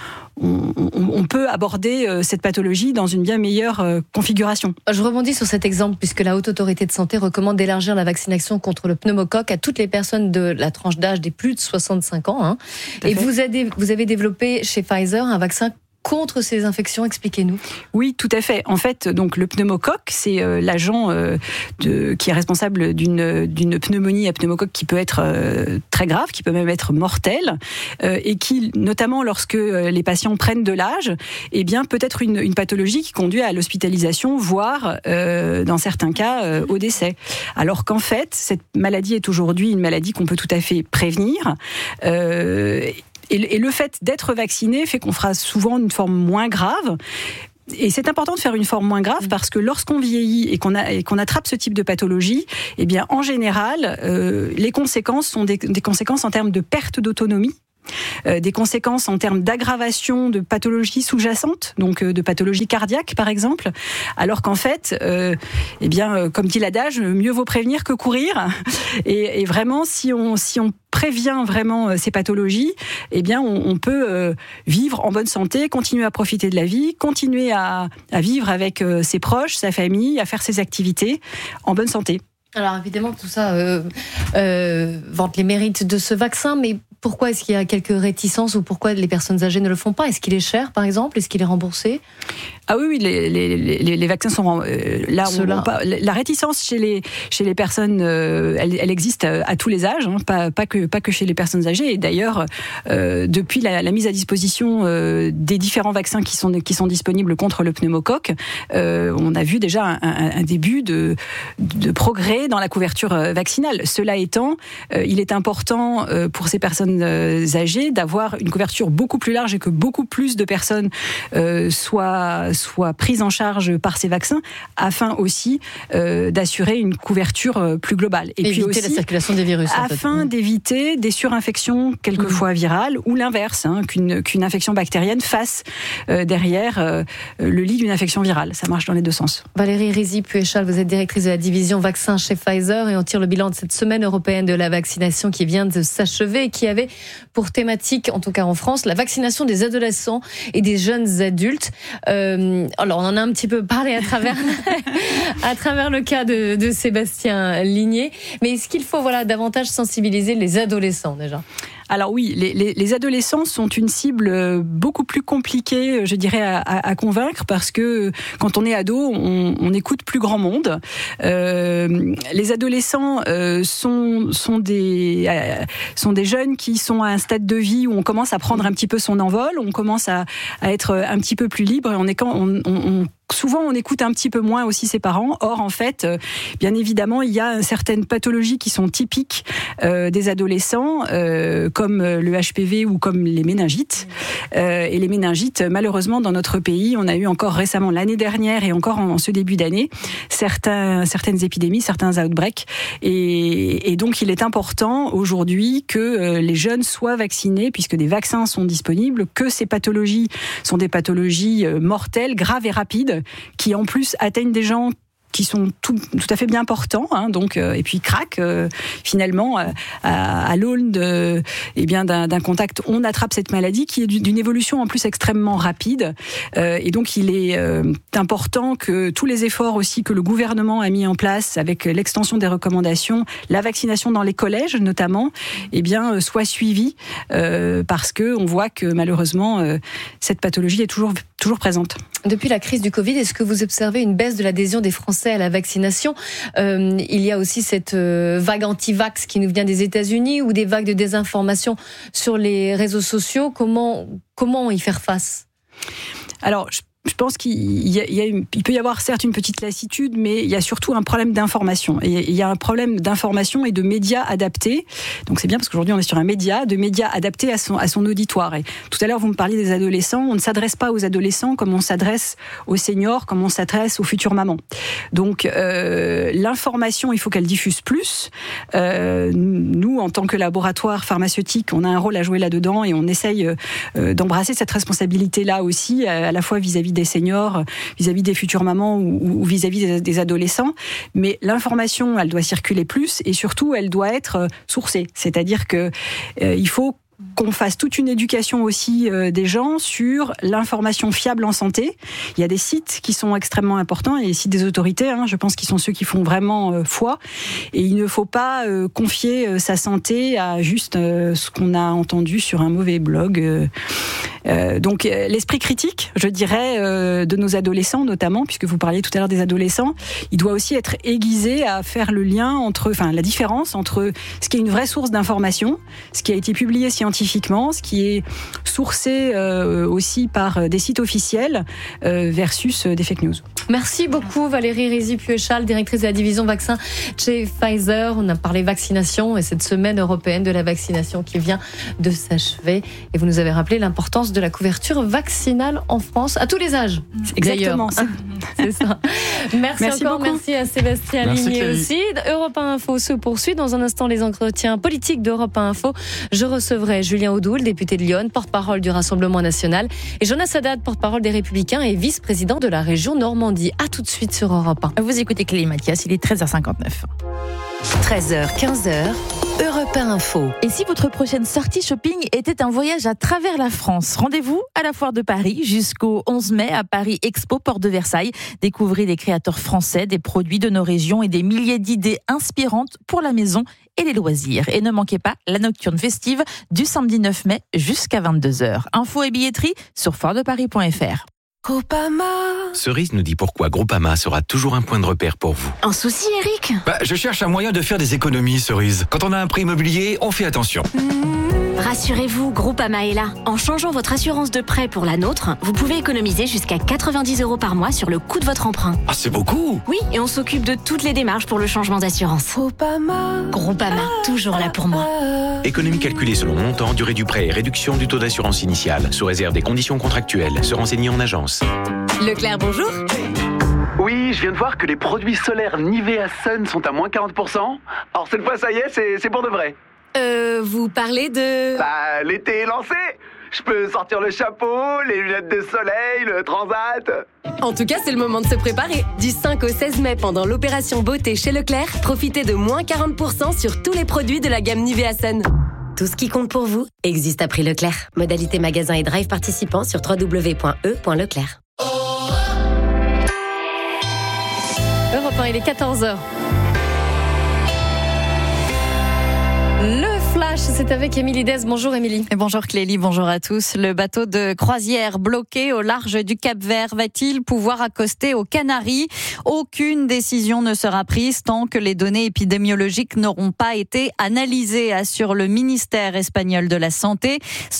Speaker 19: on peut aborder cette pathologie dans une bien meilleure configuration.
Speaker 8: Je rebondis sur cet exemple puisque la Haute Autorité de Santé recommande d'élargir la vaccination contre le pneumocoque à toutes les personnes de la tranche d'âge des plus de 65 ans. Hein. Et vous avez développé chez Pfizer un vaccin contre ces infections? Expliquez-nous.
Speaker 19: Oui, tout à fait. En fait, donc le pneumocoque, c'est l'agent qui est responsable d'une pneumonie à pneumocoque qui peut être très grave, qui peut même être mortelle, et qui, notamment lorsque les patients prennent de l'âge, eh bien peut être une pathologie qui conduit à l'hospitalisation, voire dans certains cas au décès. Alors qu'en fait, cette maladie est aujourd'hui une maladie qu'on peut tout à fait prévenir. Et le fait d'être vacciné fait qu'on fera souvent une forme moins grave. Et c'est important de faire une forme moins grave parce que lorsqu'on vieillit et qu'on attrape ce type de pathologie, eh bien en général, les conséquences sont des conséquences en termes de perte d'autonomie. Des conséquences en termes d'aggravation de pathologies sous-jacentes, donc de pathologies cardiaques par exemple, alors qu'en fait, eh bien, comme dit l'adage, mieux vaut prévenir que courir. Et vraiment, si on prévient vraiment ces pathologies, eh bien, on peut vivre en bonne santé, continuer à profiter de la vie, continuer à vivre avec ses proches, sa famille, à faire ses activités en bonne santé.
Speaker 8: Alors évidemment, tout ça vante les mérites de ce vaccin, mais pourquoi est-ce qu'il y a quelques réticences ou pourquoi les personnes âgées ne le font pas? Est-ce qu'il est cher, par exemple? Est-ce qu'il est remboursé?
Speaker 19: Ah oui, les vaccins sont là. La réticence chez les personnes, elle existe à tous les âges, hein, pas que chez les personnes âgées. Et d'ailleurs, depuis la mise à disposition des différents vaccins qui sont disponibles contre le pneumocoque, on a vu déjà un début de progrès dans la couverture vaccinale. Cela étant, il est important pour ces personnes âgées d'avoir une couverture beaucoup plus large et que beaucoup plus de personnes soient prises en charge par ces vaccins afin aussi d'assurer une couverture plus globale. Et
Speaker 8: éviter
Speaker 19: puis aussi,
Speaker 8: la circulation des virus.
Speaker 19: Afin d'éviter des surinfections quelquefois virales ou l'inverse, hein, qu'une infection bactérienne fasse derrière le lit d'une infection virale. Ça marche dans les deux sens.
Speaker 8: Valérie Rizy-Puéchal, vous êtes directrice de la division vaccins chez Pfizer et on tire le bilan de cette semaine européenne de la vaccination qui vient de s'achever et qui avait pour thématique, en tout cas en France, la vaccination des adolescents et des jeunes adultes. Alors on en a un petit peu parlé à travers le cas de Sébastien Ligné, mais est-ce qu'il faut davantage sensibiliser les adolescents déjà?
Speaker 19: Alors oui, les adolescents sont une cible beaucoup plus compliquée, je dirais, à convaincre parce que quand on est ado, on écoute plus grand monde. Les adolescents sont des jeunes qui sont à un stade de vie où on commence à prendre un petit peu son envol, on commence à être un petit peu plus libre et souvent, on écoute un petit peu moins aussi ses parents. Or, en fait, bien évidemment, il y a certaines pathologies qui sont typiques des adolescents, comme le HPV ou comme les méningites. Et les méningites, malheureusement, dans notre pays, on a eu encore récemment, l'année dernière et encore en ce début d'année, certaines épidémies, certains outbreaks. Et donc, il est important aujourd'hui que les jeunes soient vaccinés, puisque des vaccins sont disponibles, que ces pathologies sont des pathologies mortelles, graves et rapides, qui en plus atteignent des gens qui sont tout à fait bien portants, hein, donc et puis craquent finalement à l'aune d'un contact, on attrape cette maladie qui est d'une évolution en plus extrêmement rapide, et donc il est important que tous les efforts aussi que le gouvernement a mis en place avec l'extension des recommandations, la vaccination dans les collèges notamment, soient suivis parce que on voit que malheureusement cette pathologie est toujours présente.
Speaker 8: Depuis la crise du Covid, est-ce que vous observez une baisse de l'adhésion des Français à la vaccination? Il y a aussi cette vague anti-vax qui nous vient des États-Unis ou des vagues de désinformation sur les réseaux sociaux. Comment y faire face?
Speaker 19: Alors, je pense qu'il peut y avoir certes une petite lassitude, mais il y a surtout un problème d'information. Et il y a un problème d'information et de médias adaptés. Donc c'est bien parce qu'aujourd'hui on est sur un média, de médias adaptés à son auditoire. Et tout à l'heure vous me parliez des adolescents. On ne s'adresse pas aux adolescents comme on s'adresse aux seniors, comme on s'adresse aux futures mamans. Donc l'information, il faut qu'elle diffuse plus. Nous, en tant que laboratoire pharmaceutique, on a un rôle à jouer là-dedans et on essaye d'embrasser cette responsabilité-là aussi, à la fois vis-à-vis des seniors, vis-à-vis des futures mamans ou vis-à-vis des adolescents. Mais l'information, elle doit circuler plus et surtout, elle doit être sourcée. C'est-à-dire que il faut qu'on fasse toute une éducation aussi des gens sur l'information fiable en santé. Il y a des sites qui sont extrêmement importants et les sites des autorités, je pense qu'ils sont ceux qui font vraiment foi. Et il ne faut pas confier sa santé à juste ce qu'on a entendu sur un mauvais blog. Donc l'esprit critique, je dirais, de nos adolescents notamment, puisque vous parliez tout à l'heure des adolescents, il doit aussi être aiguisé à faire le lien entre, la différence entre ce qui est une vraie source d'information, ce qui a été publié scientifiquement, ce qui est sourcé aussi par des sites officiels versus des fake news.
Speaker 8: Merci beaucoup Valérie Rizy-Puechal, directrice de la division vaccins chez Pfizer. On a parlé vaccination et cette semaine européenne de la vaccination qui vient de s'achever. Et vous nous avez rappelé l'importance de la couverture vaccinale en France, à tous les âges.
Speaker 19: Exactement.
Speaker 8: C'est ça. Merci encore, beaucoup. Merci à Sébastien Ligné aussi. Europe 1 Info se poursuit. Dans un instant, les entretiens politiques d'Europe 1 Info. Je recevrai Julien Audoul, député de Lyon, porte-parole du Rassemblement National, et Jonas Haddad, porte-parole des Républicains et vice-président de la région Normandie. À tout de suite sur Europe 1.
Speaker 7: Vous écoutez Clélie Mathias, il est 13h59.
Speaker 1: 13h, 15h, Europe 1 Info.
Speaker 7: Et si votre prochaine sortie shopping était un voyage à travers la France, rendez-vous à la Foire de Paris jusqu'au 11 mai à Paris Expo, Porte de Versailles. Découvrez des créateurs français, des produits de nos régions et des milliers d'idées inspirantes pour la maison et les loisirs. Et ne manquez pas la nocturne festive du samedi 9 mai jusqu'à 22h. Info et billetterie sur foiredeparis.fr.
Speaker 20: Groupama. Cerise nous dit pourquoi Groupama sera toujours un point de repère pour vous.
Speaker 21: Un souci, Eric ?
Speaker 20: Je cherche un moyen de faire des économies, Cerise. Quand on a un prêt immobilier, on fait attention.
Speaker 21: Rassurez-vous, Groupama est là. En changeant votre assurance de prêt pour la nôtre, vous pouvez économiser jusqu'à 90 € par mois sur le coût de votre emprunt.
Speaker 20: Ah, c'est beaucoup !
Speaker 21: Oui, et on s'occupe de toutes les démarches pour le changement d'assurance. Groupama, toujours là pour moi.
Speaker 20: Économie calculée selon montant, durée du prêt et réduction du taux d'assurance initiale, sous réserve des conditions contractuelles. Se renseigner en agence.
Speaker 2: Leclerc, bonjour.
Speaker 15: Oui, je viens de voir que les produits solaires Nivea Sun sont à moins 40%. Alors cette fois, ça y est, c'est pour de vrai.
Speaker 2: Vous parlez de...
Speaker 15: L'été est lancé. Je peux sortir le chapeau, les lunettes de soleil, le transat.
Speaker 2: En tout cas, c'est le moment de se préparer. Du 5 au 16 mai, pendant l'opération beauté chez Leclerc, profitez de moins 40% sur tous les produits de la gamme Nivea Sun. Tout ce qui compte pour vous existe à prix Leclerc. Modalité magasin et drive participants sur www.e.leclerc.
Speaker 8: Europe 1, il est 14h. Le Flash, c'est avec Émilie Dez. Bonjour Émilie.
Speaker 7: Et bonjour Clélie, bonjour à tous. Le bateau de croisière bloqué au large du Cap-Vert va-t-il pouvoir accoster aux Canaries ? Aucune décision ne sera prise tant que les données épidémiologiques n'auront pas été analysées, assure le ministère espagnol de la Santé.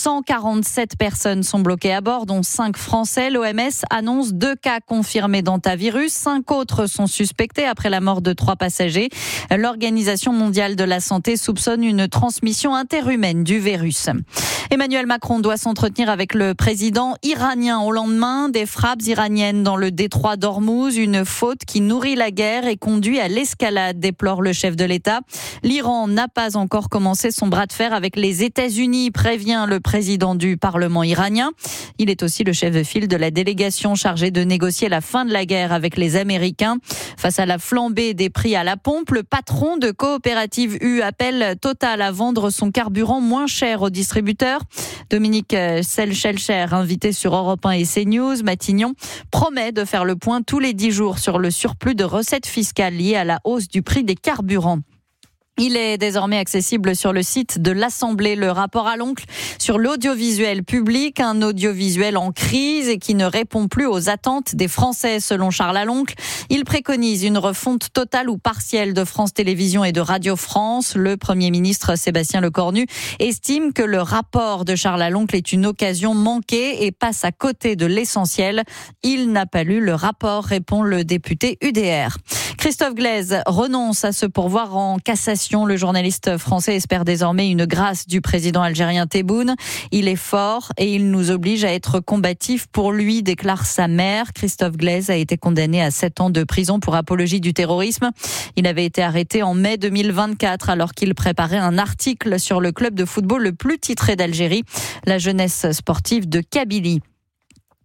Speaker 7: 147 personnes sont bloquées à bord, dont 5 Français. L'OMS annonce 2 cas confirmés d'hantavirus. 5 autres sont suspectés après la mort de 3 passagers. L'Organisation mondiale de la santé soupçonne une transmission interhumaine du virus. Emmanuel Macron doit s'entretenir avec le président iranien au lendemain des frappes iraniennes dans le détroit d'Ormuz, une faute qui nourrit la guerre et conduit à l'escalade, déplore le chef de l'État. L'Iran n'a pas encore commencé son bras de fer avec les États-Unis, prévient le président du Parlement iranien. Il est aussi le chef de file de la délégation chargée de négocier la fin de la guerre avec les Américains. Face à la flambée des prix à la pompe, le patron de Coopérative U appelle Total à vendre son carburant moins cher aux distributeurs. Dominique Selchelcher, invité sur Europe 1 et CNews, Matignon, promet de faire le point tous les 10 jours sur le surplus de recettes fiscales liées à la hausse du prix des carburants. Il est désormais accessible sur le site de l'Assemblée, le rapport à l'oncle sur l'audiovisuel public, un audiovisuel en crise et qui ne répond plus aux attentes des Français, selon Charles Aloncle. Il préconise une refonte totale ou partielle de France Télévisions et de Radio France. Le Premier ministre Sébastien Lecornu estime que le rapport de Charles Aloncle est une occasion manquée et passe à côté de l'essentiel. Il n'a pas lu le rapport, répond le député UDR. Christophe Glaise renonce à se pourvoir en cassation. Le journaliste français espère désormais une grâce du président algérien Tebboune. Il est fort et il nous oblige à être combatifs pour lui, déclare sa mère. Christophe Glaise a été condamné à 7 ans de prison pour apologie du terrorisme. Il avait été arrêté en mai 2024 alors qu'il préparait un article sur le club de football le plus titré d'Algérie, la jeunesse sportive de Kabylie.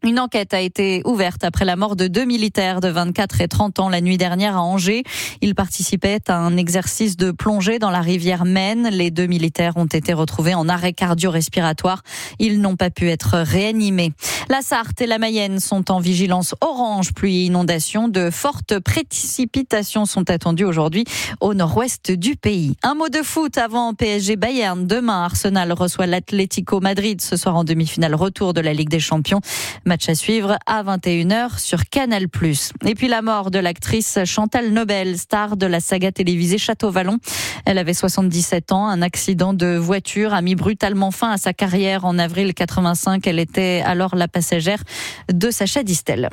Speaker 3: Une enquête a été ouverte après la mort de 2 militaires de 24 et 30 ans la nuit dernière à Angers. Ils participaient à un exercice de plongée dans la rivière Maine. Les 2 militaires ont été retrouvés en arrêt cardio-respiratoire. Ils n'ont pas pu être réanimés. La Sarthe et la Mayenne sont en vigilance orange, pluie et inondation. De fortes précipitations sont attendues aujourd'hui au nord-ouest du pays. Un mot de foot avant PSG Bayern. Demain, Arsenal reçoit l'Atlético Madrid ce soir en demi-finale retour de la Ligue des Champions. Match à suivre à 21h sur Canal+. Et puis la mort de l'actrice Chantal Nobel, star de la saga télévisée Château-Vallon. Elle avait 77 ans. Un accident de voiture a mis brutalement fin à sa carrière en avril 85. Elle était alors la passagère de Sacha Distel.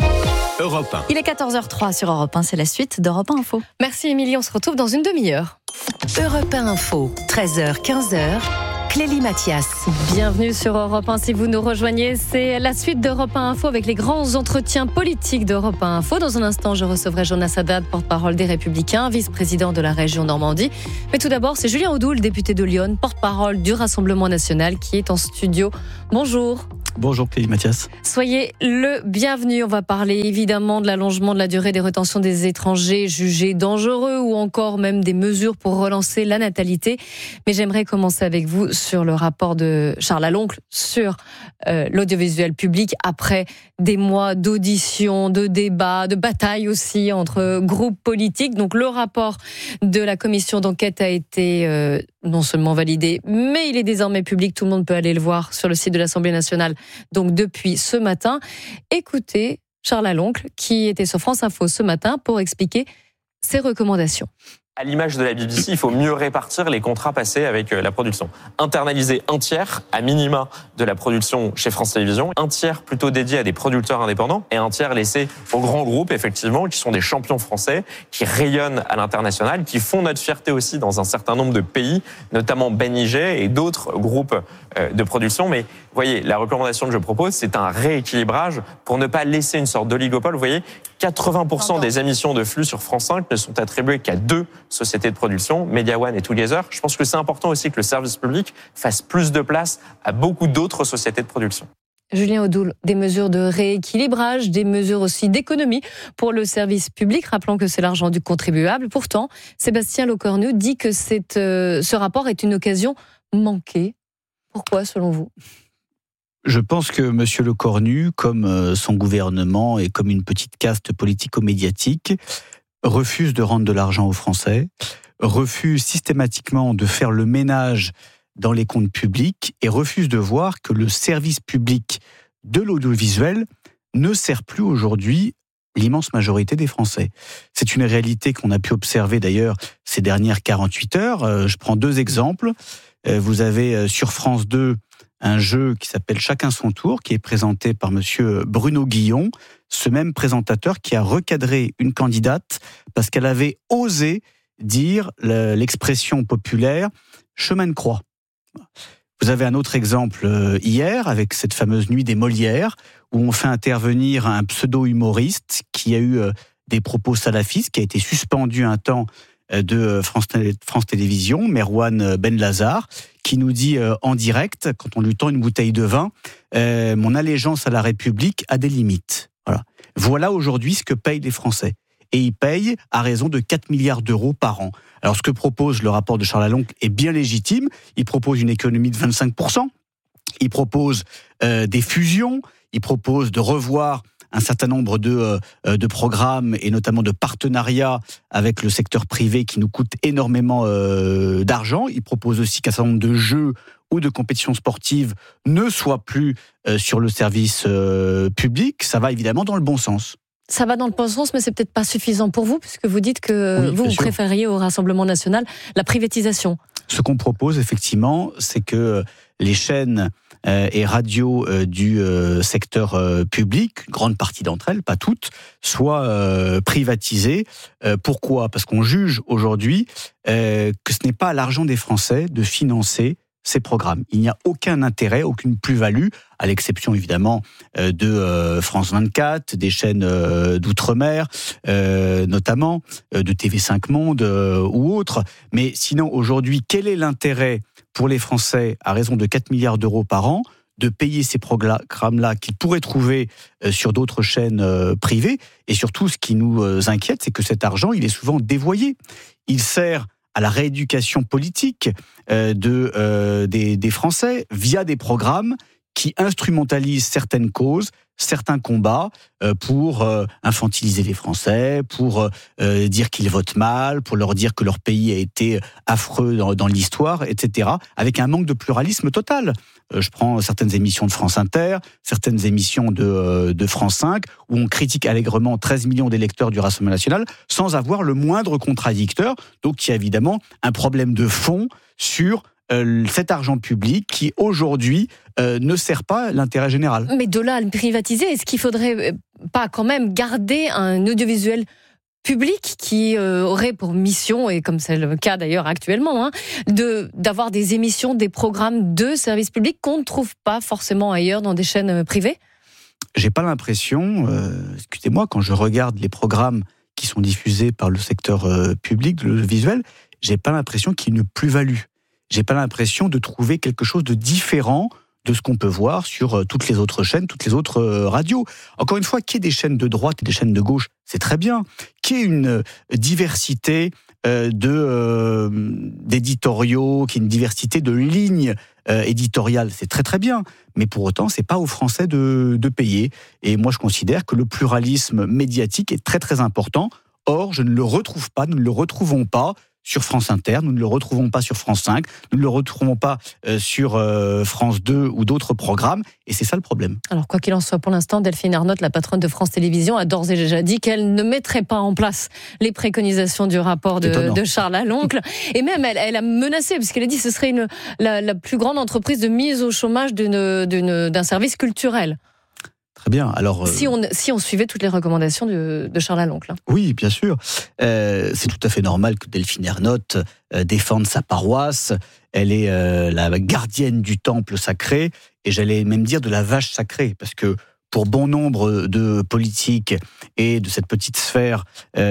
Speaker 20: Europe 1.
Speaker 3: Il est 14h03 sur Europe 1. C'est la suite d'Europe 1 Info.
Speaker 2: Merci Émilie, on se retrouve dans une demi-heure.
Speaker 1: Europe 1 Info, 13h, 15h. Clélie Mathias.
Speaker 2: Bienvenue sur Europe 1. Si vous nous rejoignez, c'est la suite d'Europe 1 Info avec les grands entretiens politiques d'Europe 1 Info. Dans un instant, je recevrai Jonas Haddad, porte-parole des Républicains, vice-président de la région Normandie. Mais tout d'abord, c'est Julien Audoul, député de Lyon, porte-parole du Rassemblement national, qui est en studio. Bonjour.
Speaker 22: Bonjour Clélie Mathias.
Speaker 2: Soyez le bienvenu. On va parler évidemment de l'allongement de la durée des rétentions des étrangers jugés dangereux ou encore même des mesures pour relancer la natalité. Mais j'aimerais commencer avec vous sur le rapport de Charles Aloncle sur l'audiovisuel public après des mois d'auditions, de débats, de batailles aussi entre groupes politiques. Donc le rapport de la commission d'enquête a été non seulement validé, mais il est désormais public. Tout le monde peut aller le voir sur le site de l'Assemblée nationale. Donc depuis ce matin, écoutez Charles Aloncle qui était sur France Info ce matin pour expliquer ses recommandations.
Speaker 23: À l'image de la BBC, il faut mieux répartir les contrats passés avec la production. Internaliser un tiers, à minima, de la production chez France Télévisions, un tiers plutôt dédié à des producteurs indépendants et un tiers laissé aux grands groupes, effectivement, qui sont des champions français, qui rayonnent à l'international, qui font notre fierté aussi dans un certain nombre de pays, notamment Ben Yigé et d'autres groupes de production. Mais vous voyez, la recommandation que je propose, c'est un rééquilibrage pour ne pas laisser une sorte d'oligopole. Vous voyez, 80% des émissions de flux sur France 5 ne sont attribuées qu'à 2 sociétés de production, Media One et Together. Je pense que c'est important aussi que le service public fasse plus de place à beaucoup d'autres sociétés de production.
Speaker 2: Julien Audoul, des mesures de rééquilibrage, des mesures aussi d'économie pour le service public. Rappelons que c'est l'argent du contribuable. Pourtant, Sébastien Lecornu dit que ce rapport est une occasion manquée. Pourquoi, selon vous ?
Speaker 22: Je pense que M. Lecornu, comme son gouvernement et comme une petite caste politico-médiatique, refuse de rendre de l'argent aux Français, refuse systématiquement de faire le ménage dans les comptes publics et refuse de voir que le service public de l'audiovisuel ne sert plus aujourd'hui l'immense majorité des Français. C'est une réalité qu'on a pu observer d'ailleurs ces dernières 48 heures. Je prends 2 exemples. Vous avez sur France 2 un jeu qui s'appelle Chacun son tour, qui est présenté par monsieur Bruno Guillon, ce même présentateur qui a recadré une candidate parce qu'elle avait osé dire l'expression populaire « chemin de croix ». Vous avez un autre exemple hier, avec cette fameuse nuit des Molières, où on fait intervenir un pseudo-humoriste qui a eu des propos salafistes, qui a été suspendu un temps de France Télévisions, Merwan Benlazar, qui nous dit en direct, quand on lui tend une bouteille de vin, mon allégeance à la République a des limites. Voilà aujourd'hui ce que payent les Français. Et ils payent à raison de 4 milliards d'euros par an. Alors ce que propose le rapport de Charles Aloncle est bien légitime. Il propose une économie de 25%. Il propose des fusions. Il propose de revoir un certain nombre de programmes et notamment de partenariats avec le secteur privé qui nous coûte énormément d'argent. Il propose aussi qu'un certain nombre de jeux ou de compétitions sportives ne soient plus sur le service public. Ça va évidemment dans le bon sens.
Speaker 2: Ça va dans le bon sens, mais c'est peut-être pas suffisant pour vous, puisque vous dites que vous préfériez au Rassemblement national la privatisation.
Speaker 22: Ce qu'on propose, effectivement, c'est que les chaînes et radios du secteur public, une grande partie d'entre elles, pas toutes, soient privatisées. Pourquoi ? Parce qu'on juge aujourd'hui que ce n'est pas à l'argent des Français de financer ces programmes. Il n'y a aucun intérêt, aucune plus-value, à l'exception évidemment de France 24, des chaînes d'outre-mer, notamment de TV5 Monde ou autres. Mais sinon, aujourd'hui, quel est l'intérêt pour les Français, à raison de 4 milliards d'euros par an, de payer ces programmes-là qu'ils pourraient trouver sur d'autres chaînes privées. Et surtout, ce qui nous inquiète, c'est que cet argent, il est souvent dévoyé. Il sert à la rééducation politique des Français via des programmes qui instrumentalisent certaines causes, certains combats pour infantiliser les Français, pour dire qu'ils votent mal, pour leur dire que leur pays a été affreux dans l'histoire, etc., avec un manque de pluralisme total. Je prends certaines émissions de France Inter, certaines émissions de France 5, où on critique allègrement 13 millions d'électeurs du Rassemblement national, sans avoir le moindre contradicteur. Donc il y a évidemment un problème de fond sur cet argent public qui, aujourd'hui, ne sert pas l'intérêt général.
Speaker 8: Mais de là à le privatiser, est-ce qu'il ne faudrait pas quand même garder un audiovisuel public qui aurait pour mission, et comme c'est le cas d'ailleurs actuellement, d'avoir des émissions, des programmes de services publics qu'on ne trouve pas forcément ailleurs dans des chaînes privées ?
Speaker 22: J'ai pas l'impression, excusez-moi, quand je regarde les programmes qui sont diffusés par le secteur public, le visuel, j'ai pas l'impression qu'il y ait une plus-value. J'ai pas l'impression de trouver quelque chose de différent de ce qu'on peut voir sur toutes les autres chaînes, toutes les autres radios. Encore une fois, qu'il y ait des chaînes de droite et des chaînes de gauche, c'est très bien. Qu'il y ait une diversité d'éditoriaux, qu'il y ait une diversité de lignes éditoriales, c'est très très bien. Mais pour autant, c'est pas aux Français de payer. Et moi, je considère que le pluralisme médiatique est très très important. Or, je ne le retrouve pas, nous ne le retrouvons pas sur France Inter, nous ne le retrouvons pas sur France 5, nous ne le retrouvons pas sur France 2 ou d'autres programmes, et c'est ça le problème.
Speaker 8: Alors quoi qu'il en soit, pour l'instant, Delphine Ernotte, la patronne de France Télévisions, a d'ores et déjà dit qu'elle ne mettrait pas en place les préconisations du rapport de Charles Aloncle, et même elle a menacé, parce qu'elle a dit que ce serait la plus grande entreprise de mise au chômage d'un service culturel.
Speaker 22: Très bien. Alors,
Speaker 8: si on suivait toutes les recommandations de Charles Aloncle.
Speaker 22: Oui, bien sûr. C'est tout à fait normal que Delphine Ernotte défende sa paroisse. Elle est la gardienne du temple sacré, et j'allais même dire de la vache sacrée, parce que pour bon nombre de politiques et de cette petite sphère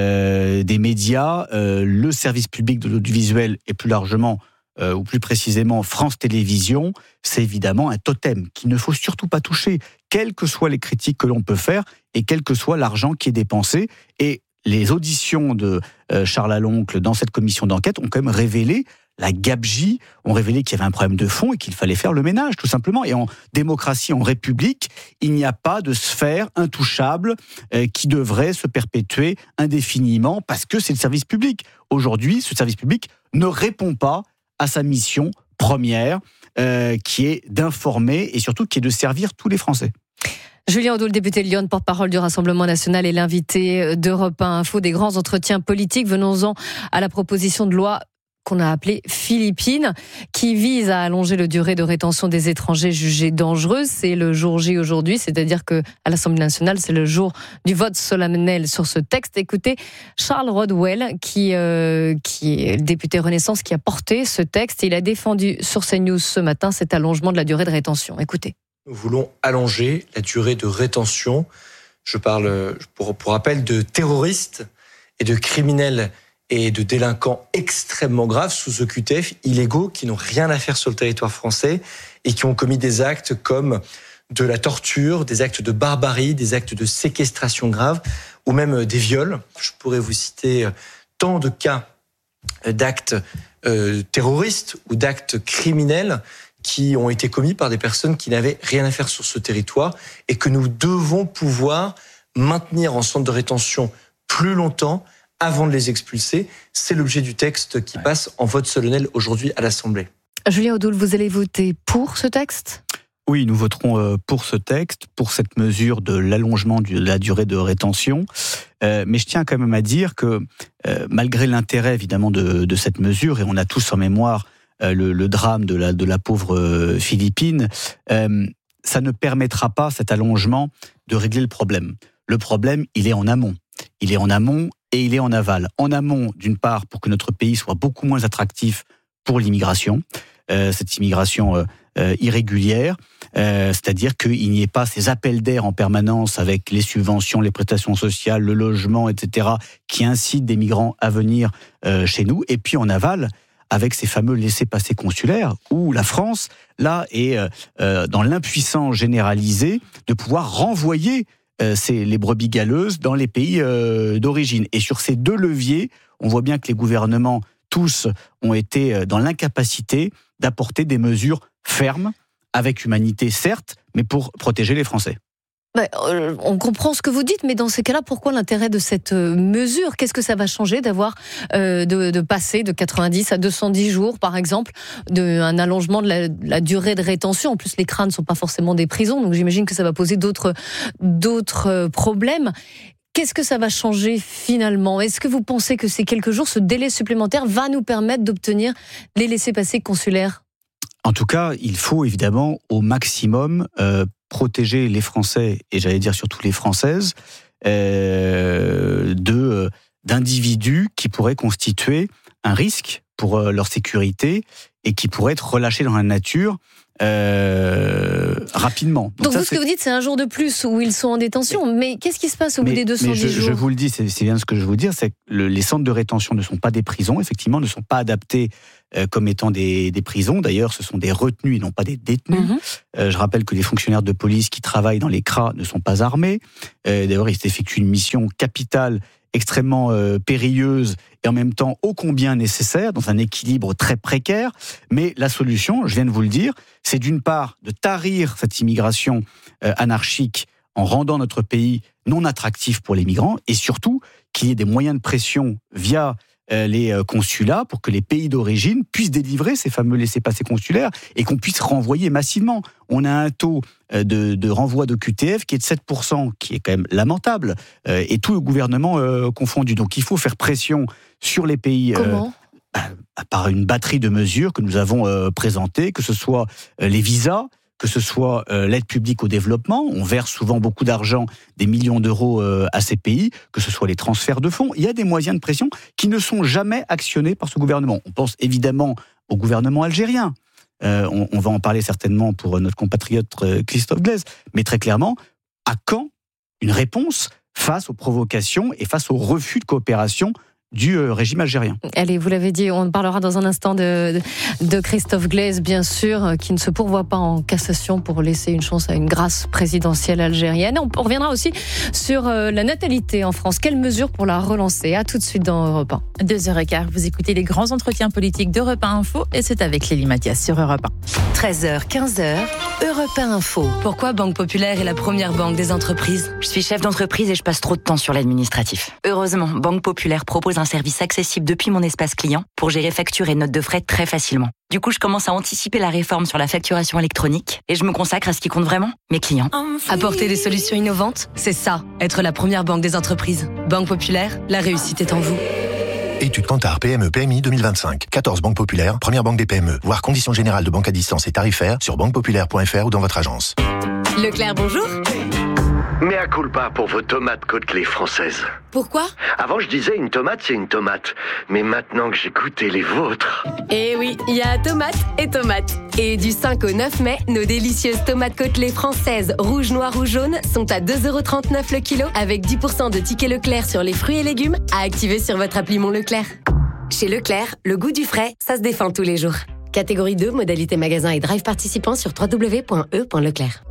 Speaker 22: des médias, le service public de l'audiovisuel et plus largement ou plus précisément France Télévisions, c'est évidemment un totem qu'il ne faut surtout pas toucher, quelles que soient les critiques que l'on peut faire et quel que soit l'argent qui est dépensé. Et les auditions de Charles Aloncle dans cette commission d'enquête ont quand même révélé la gabegie, ont révélé qu'il y avait un problème de fond et qu'il fallait faire le ménage, tout simplement. Et en démocratie, en république, il n'y a pas de sphère intouchable qui devrait se perpétuer indéfiniment parce que c'est le service public. Aujourd'hui, ce service public ne répond pas à sa mission première, qui est d'informer et surtout qui est de servir tous les Français.
Speaker 8: Julien Audoul, député de Lyon, porte-parole du Rassemblement national et l'invité d'Europe 1 Info, des grands entretiens politiques. Venons-en à la proposition de loi qu'on a appelée Philippines, qui vise à allonger la durée de rétention des étrangers jugés dangereux. C'est le jour J aujourd'hui, c'est-à-dire qu'à l'Assemblée nationale, c'est le jour du vote solennel sur ce texte. Écoutez, Charles Rodwell, qui est le député Renaissance, qui a porté ce texte. Il a défendu sur CNews ce matin cet allongement de la durée de rétention. Écoutez.
Speaker 4: Nous voulons allonger la durée de rétention. Je parle, pour rappel, de terroristes et de criminels et de délinquants extrêmement graves sous OQTF, illégaux, qui n'ont rien à faire sur le territoire français et qui ont commis des actes comme de la torture, des actes de barbarie, des actes de séquestration grave ou même des viols. Je pourrais vous citer tant de cas d'actes terroristes ou d'actes criminels qui ont été commis par des personnes qui n'avaient rien à faire sur ce territoire et que nous devons pouvoir maintenir en centre de rétention plus longtemps avant de les expulser. C'est l'objet du texte qui passe en vote solennel aujourd'hui à l'Assemblée.
Speaker 8: Julien Audoul, vous allez voter pour ce texte ?
Speaker 22: Oui, nous voterons pour ce texte, pour cette mesure de l'allongement de la durée de rétention. Mais je tiens quand même à dire que malgré l'intérêt évidemment de cette mesure, et on a tous en mémoire le drame de la pauvre Philippine, ça ne permettra pas, cet allongement, de régler le problème. Le problème, il est en amont. Il est en amont et il est en aval. En amont, d'une part, pour que notre pays soit beaucoup moins attractif pour l'immigration, cette immigration irrégulière, c'est-à-dire qu'il n'y ait pas ces appels d'air en permanence avec les subventions, les prestations sociales, le logement, etc., qui incitent des migrants à venir chez nous. Et puis en aval, avec ces fameux laissez-passer consulaires, où la France, là, est dans l'impuissance généralisée de pouvoir renvoyer les brebis galeuses dans les pays d'origine. Et sur ces deux leviers, on voit bien que les gouvernements, tous, ont été dans l'incapacité d'apporter des mesures fermes, avec humanité certes, mais pour protéger les Français.
Speaker 8: On comprend ce que vous dites, mais dans ces cas-là, pourquoi l'intérêt de cette mesure ? Qu'est-ce que ça va changer d'avoir de passer de 90 à 210 jours, par exemple, un allongement de la durée de rétention ? En plus, les CRA ne sont pas forcément des prisons, donc j'imagine que ça va poser d'autres problèmes. Qu'est-ce que ça va changer finalement ? Est-ce que vous pensez que ces quelques jours, ce délai supplémentaire va nous permettre d'obtenir les laissez-passer consulaires ?
Speaker 22: En tout cas, il faut évidemment au maximum protéger les Français, et j'allais dire surtout les Françaises, d'individus qui pourraient constituer un risque pour leur sécurité et qui pourraient être relâchés dans la nature rapidement.
Speaker 8: Donc vous, ce que vous dites, c'est un jour de plus où ils sont en détention. Mais qu'est-ce qui se passe au bout des 210 jours ?
Speaker 22: Je vous le dis, c'est bien ce que je veux vous dire, c'est que les centres de rétention ne sont pas des prisons, effectivement, ne sont pas adaptés comme étant des prisons. D'ailleurs, ce sont des retenus et non pas des détenus. Je rappelle que les fonctionnaires de police qui travaillent dans les CRA ne sont pas armés. D'ailleurs, ils effectuent une mission capitale extrêmement périlleuse et en même temps ô combien nécessaire, dans un équilibre très précaire. Mais la solution, je viens de vous le dire, c'est d'une part de tarir cette immigration anarchique en rendant notre pays non attractif pour les migrants, et surtout qu'il y ait des moyens de pression via les consulats pour que les pays d'origine puissent délivrer ces fameux laissez-passer consulaires et qu'on puisse renvoyer massivement. On a un taux de renvoi de QTF qui est de 7%, qui est quand même lamentable, et tout le gouvernement confondu. Donc il faut faire pression sur les pays...
Speaker 8: Comment ?
Speaker 22: Par une batterie de mesures que nous avons présentées, que ce soit les visas, que ce soit l'aide publique au développement, on verse souvent beaucoup d'argent, des millions d'euros à ces pays, que ce soit les transferts de fonds. Il y a des moyens de pression qui ne sont jamais actionnés par ce gouvernement. On pense évidemment au gouvernement algérien. On va en parler certainement pour notre compatriote Christophe Glaise. Mais très clairement, à quand une réponse face aux provocations et face aux refus de coopération du régime algérien.
Speaker 8: Allez, vous l'avez dit, on parlera dans un instant de Christophe Glaise, bien sûr, qui ne se pourvoit pas en cassation pour laisser une chance à une grâce présidentielle algérienne. On reviendra aussi sur la natalité en France. Quelles mesures pour la relancer ? À tout de suite dans Europe 1.
Speaker 7: 2h15, vous écoutez les grands entretiens politiques d'Europe 1 Info, et c'est avec Lélie Mathias sur Europe 1.
Speaker 1: 13h, 15h, Europe 1 Info.
Speaker 13: Pourquoi Banque Populaire est la première banque des entreprises ?
Speaker 5: Je suis chef d'entreprise et je passe trop de temps sur l'administratif. Heureusement, Banque Populaire propose un service accessible depuis mon espace client pour gérer factures et notes de frais très facilement. Du coup, je commence à anticiper la réforme sur la facturation électronique et je me consacre à ce qui compte vraiment, mes clients.
Speaker 13: Apporter des solutions innovantes, c'est ça, être la première banque des entreprises. Banque Populaire, la réussite est en vous.
Speaker 14: Étude Kantar PME PMI 2025. 14 banques populaires, première banque des PME. Voir conditions générales de banque à distance et tarifaires sur banquepopulaire.fr ou dans votre agence.
Speaker 2: Leclerc, bonjour.
Speaker 11: Mea culpa pour vos tomates Côtelets françaises.
Speaker 2: Pourquoi ?
Speaker 11: Avant, je disais une tomate, c'est une tomate. Mais maintenant que j'ai goûté les vôtres...
Speaker 2: Eh oui, il y a tomate et tomate. Et du 5 au 9 mai, nos délicieuses tomates Côtelets françaises, rouges, noires ou jaunes, sont à 2,39€ le kilo, avec 10% de tickets Leclerc sur les fruits et légumes, à activer sur votre appli Mon Leclerc. Chez Leclerc, le goût du frais, ça se défend tous les jours. Catégorie 2, modalité magasin et drive participant sur www.e.leclerc.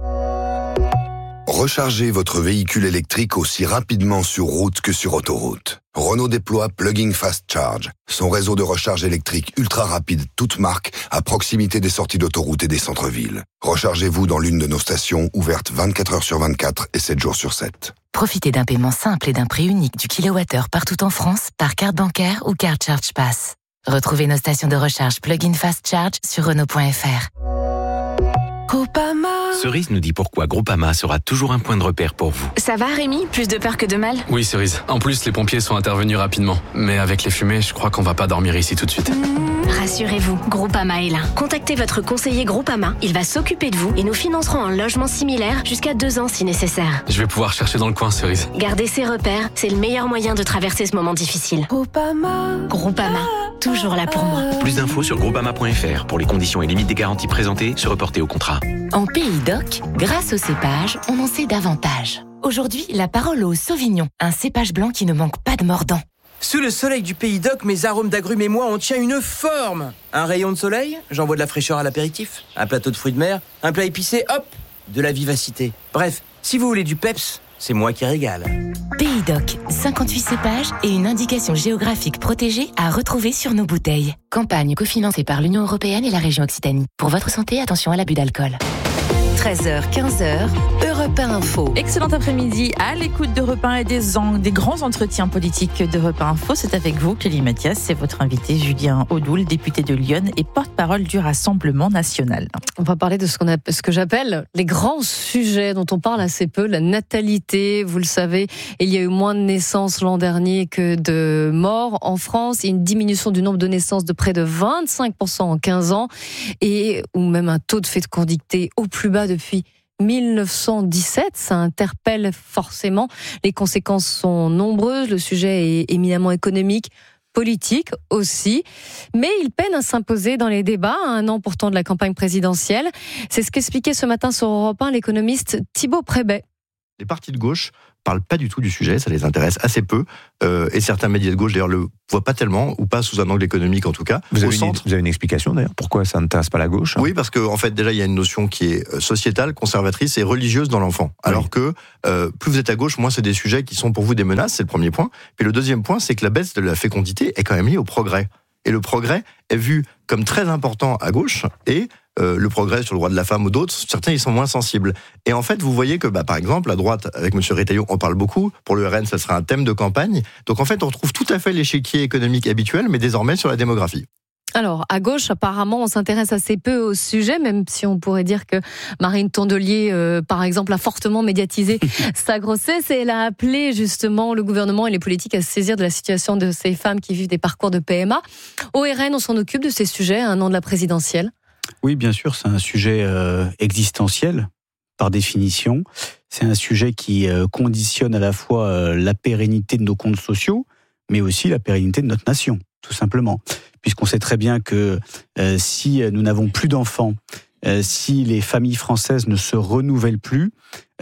Speaker 12: Rechargez votre véhicule électrique aussi rapidement sur route que sur autoroute. Renault déploie Plug-in Fast Charge, son réseau de recharge électrique ultra rapide toute marque à proximité des sorties d'autoroute et des centres-villes. Rechargez-vous dans l'une de nos stations ouvertes 24 heures sur 24 et 7 jours sur 7.
Speaker 24: Profitez d'un paiement simple et d'un prix unique du kilowattheure partout en France par carte bancaire ou carte Charge Pass. Retrouvez nos stations de recharge Plug-in Fast Charge sur Renault.fr.
Speaker 21: Groupama.
Speaker 20: Cerise nous dit pourquoi Groupama sera toujours un point de repère pour vous.
Speaker 21: Ça va Rémi ? Plus de peur que de mal ?
Speaker 25: Oui Cerise, en plus les pompiers sont intervenus rapidement. Mais avec les fumées, je crois qu'on va pas dormir ici tout de suite.
Speaker 21: Rassurez-vous, Groupama est là. Contactez votre conseiller Groupama, il va s'occuper de vous et nous financerons un logement similaire jusqu'à 2 ans si nécessaire.
Speaker 25: Je vais pouvoir chercher dans le coin Cerise.
Speaker 21: Gardez ses repères, c'est le meilleur moyen de traverser ce moment difficile. Groupama, toujours là pour moi.
Speaker 20: Plus d'infos sur groupama.fr pour les conditions et limites des garanties présentées, se reporter au contrat.
Speaker 24: En Pays d'Oc, grâce au cépage, on en sait davantage. Aujourd'hui, la parole au Sauvignon, un cépage blanc qui ne manque pas de mordant.
Speaker 6: Sous le soleil du Pays d'Oc, mes arômes d'agrumes et moi, on tient une forme. Un rayon de soleil, j'envoie de la fraîcheur à l'apéritif. Un plateau de fruits de mer, un plat épicé, hop, de la vivacité. Bref, si vous voulez du peps, c'est moi qui régale.
Speaker 24: Pays d'Oc, 58 cépages et une indication géographique protégée à retrouver sur nos bouteilles. Campagne cofinancée par l'Union européenne et la région Occitanie. Pour votre santé, attention à l'abus d'alcool.
Speaker 1: 13h, 15h, Europe 1 Info.
Speaker 7: Excellent après-midi à l'écoute d'Europe 1 et des grands entretiens politiques d'Europe 1 Info. C'est avec vous, Kelly Mathias, c'est votre invité Julien Audoul, député de Lyon et porte-parole du Rassemblement national.
Speaker 8: On va parler de ce que j'appelle les grands sujets dont on parle assez peu, la natalité. Vous le savez, il y a eu moins de naissances l'an dernier que de morts en France. Il y a une diminution du nombre de naissances de près de 25% en 15 ans ou même un taux de fécondité au plus bas depuis 1917, ça interpelle forcément. Les conséquences sont nombreuses, le sujet est éminemment économique, politique aussi, mais il peine à s'imposer dans les débats, à un an pourtant de la campagne présidentielle. C'est ce qu'expliquait ce matin sur Europe 1 l'économiste Thibaut Prébet.
Speaker 9: Les partis de gauche parlent pas du tout du sujet, ça les intéresse assez peu, et certains médias de gauche d'ailleurs le voient pas tellement, ou pas sous un angle économique en tout cas.
Speaker 16: Vous avez une explication d'ailleurs, pourquoi ça n'intéresse pas la gauche?
Speaker 9: Oui, parce qu'en fait déjà il y a une notion qui est sociétale, conservatrice et religieuse dans l'enfant, alors que plus vous êtes à gauche, moins c'est des sujets qui sont pour vous des menaces, c'est le premier point. Puis le deuxième point, c'est que la baisse de la fécondité est quand même liée au progrès. Et le progrès est vu comme très important à gauche, et le progrès sur le droit de la femme ou d'autres, certains ils sont moins sensibles. Et en fait, vous voyez que, par exemple, à droite, avec M. Retailleau, on parle beaucoup. Pour le RN, ça sera un thème de campagne. Donc en fait, on retrouve tout à fait l'échiquier économique habituel, mais désormais sur la démographie.
Speaker 8: Alors, à gauche, apparemment, on s'intéresse assez peu au sujet, même si on pourrait dire que Marine Tondelier, par exemple, a fortement médiatisé sa grossesse. Et elle a appelé justement le gouvernement et les politiques à se saisir de la situation de ces femmes qui vivent des parcours de PMA. Au RN, on s'en occupe de ces sujets à un an de la présidentielle.
Speaker 22: Oui, bien sûr, c'est un sujet existentiel, par définition. C'est un sujet qui conditionne à la fois la pérennité de nos comptes sociaux, mais aussi la pérennité de notre nation, tout simplement. Puisqu'on sait très bien que si nous n'avons plus d'enfants, si les familles françaises ne se renouvellent plus,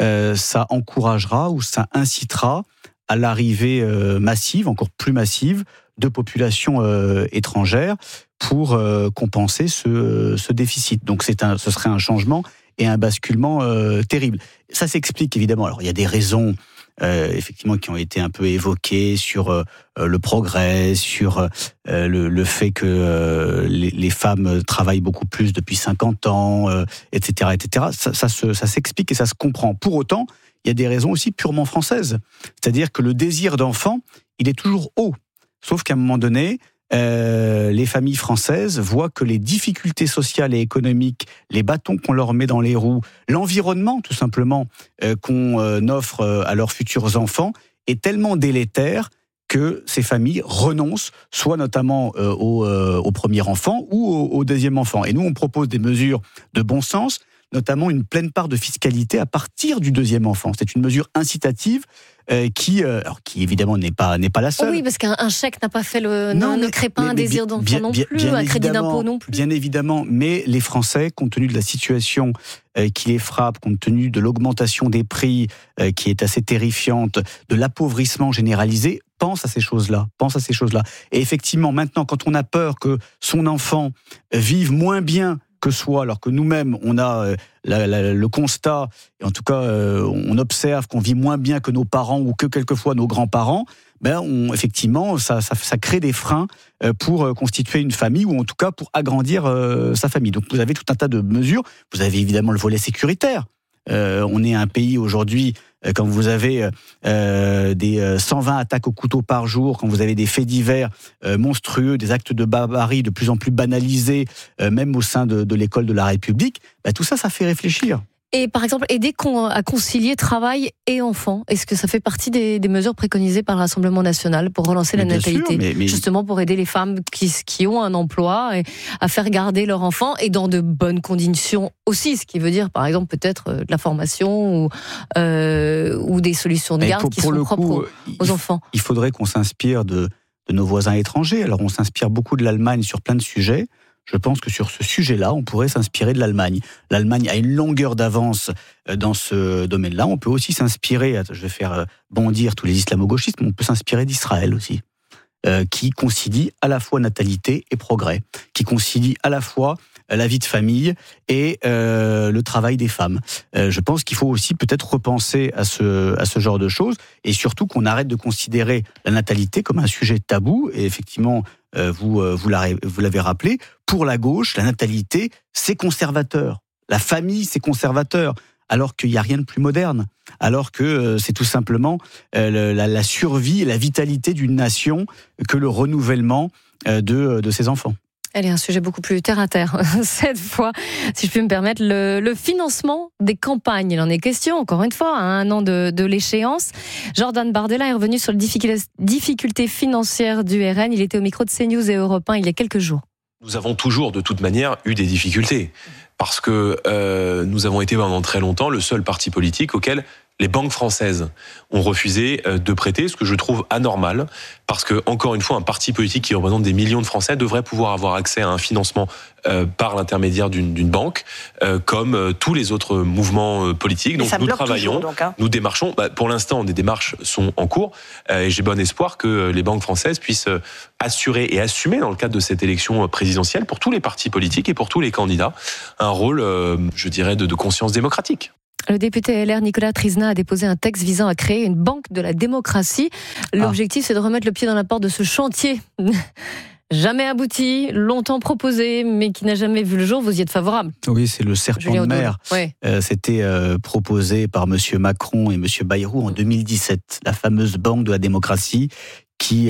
Speaker 22: ça encouragera ou ça incitera à l'arrivée massive, encore plus massive, de populations étrangères pour compenser ce déficit. Donc ce serait un changement et un basculement terrible. Ça s'explique évidemment. Alors il y a des raisons effectivement qui ont été un peu évoquées sur le progrès, sur le fait que les femmes travaillent beaucoup plus depuis 50 ans, etc., etc. Ça s'explique et ça se comprend. Pour autant, il y a des raisons aussi purement françaises. C'est-à-dire que le désir d'enfant, il est toujours haut. Sauf qu'à un moment donné, les familles françaises voient que les difficultés sociales et économiques, les bâtons qu'on leur met dans les roues, l'environnement tout simplement qu'on offre à leurs futurs enfants est tellement délétère que ces familles renoncent, soit notamment au premier enfant ou au deuxième enfant. Et nous, on propose des mesures de bon sens, notamment une pleine part de fiscalité à partir du deuxième enfant. C'est une mesure incitative qui évidemment n'est pas la seule.
Speaker 8: Oui, parce qu'un chèque n'a pas fait ne crée pas un désir d'enfant non plus, un crédit d'impôt non plus.
Speaker 22: Bien évidemment, mais les Français, compte tenu de la situation qui les frappe, compte tenu de l'augmentation des prix qui est assez terrifiante, de l'appauvrissement généralisé, pense à ces choses-là. Et effectivement, maintenant, quand on a peur que son enfant vive moins bien que soi, alors que nous-mêmes, on a le constat, et en tout cas, on observe qu'on vit moins bien que nos parents ou que quelquefois nos grands-parents, effectivement, ça crée des freins pour constituer une famille ou en tout cas pour agrandir sa famille. Donc vous avez tout un tas de mesures. Vous avez évidemment le volet sécuritaire. On est un pays aujourd'hui, quand vous avez des 120 attaques au couteau par jour, quand vous avez des faits divers monstrueux, des actes de barbarie de plus en plus banalisés, même au sein de l'école de la République, tout ça, ça fait réfléchir.
Speaker 8: Et par exemple, aider à concilier travail et enfants, est-ce que ça fait partie des mesures préconisées par le Rassemblement national pour relancer la natalité, justement pour aider les femmes qui ont un emploi à faire garder leur enfant et dans de bonnes conditions aussi, ce qui veut dire par exemple peut-être de la formation ou des solutions de garde qui sont propres aux enfants.
Speaker 22: Il faudrait qu'on s'inspire de nos voisins étrangers. Alors on s'inspire beaucoup de l'Allemagne sur plein de sujets. Je pense que sur ce sujet-là, on pourrait s'inspirer de l'Allemagne. L'Allemagne a une longueur d'avance dans ce domaine-là. On peut aussi s'inspirer, je vais faire bondir tous les islamo-gauchistes, mais on peut s'inspirer d'Israël aussi. qui concilie à la fois natalité et progrès, qui concilie à la fois la vie de famille et le travail des femmes. Je pense qu'il faut aussi peut-être repenser à ce genre de choses, et surtout qu'on arrête de considérer la natalité comme un sujet tabou. Et effectivement, vous l'avez rappelé, pour la gauche, la natalité, c'est conservateur. La famille, c'est conservateur. Alors qu'il n'y a rien de plus moderne, alors que c'est tout simplement la survie et la vitalité d'une nation que le renouvellement de ses enfants.
Speaker 8: Allez, un sujet beaucoup plus terre à terre. Cette fois, si je puis me permettre, le financement des campagnes. Il en est question, encore une fois, à 1 an de l'échéance. Jordan Bardella est revenu sur les difficultés financières du RN. Il était au micro de CNews et Europe 1 il y a quelques jours.
Speaker 10: Nous avons toujours, de toute manière, eu des difficultés. Parce que nous avons été pendant très longtemps le seul parti politique auquel les banques françaises ont refusé de prêter, ce que je trouve anormal, parce que, encore une fois, un parti politique qui représente des millions de Français devrait pouvoir avoir accès à un financement par l'intermédiaire d'une banque, comme tous les autres mouvements politiques. Donc nous travaillons, nous démarchons. Pour l'instant, des démarches sont en cours, et j'ai bon espoir que les banques françaises puissent assurer et assumer, dans le cadre de cette élection présidentielle, pour tous les partis politiques et pour tous les candidats, un rôle, je dirais, de conscience démocratique.
Speaker 8: Le député LR Nicolas Trizna a déposé un texte visant à créer une banque de la démocratie. L'objectif, c'est de remettre le pied dans la porte de ce chantier. Jamais abouti, longtemps proposé, mais qui n'a jamais vu le jour. Vous y êtes favorable?
Speaker 22: Oui, c'est le serpent de mer.
Speaker 8: Ouais.
Speaker 22: C'était proposé par M. Macron et M. Bayrou en 2017, la fameuse banque de la démocratie qui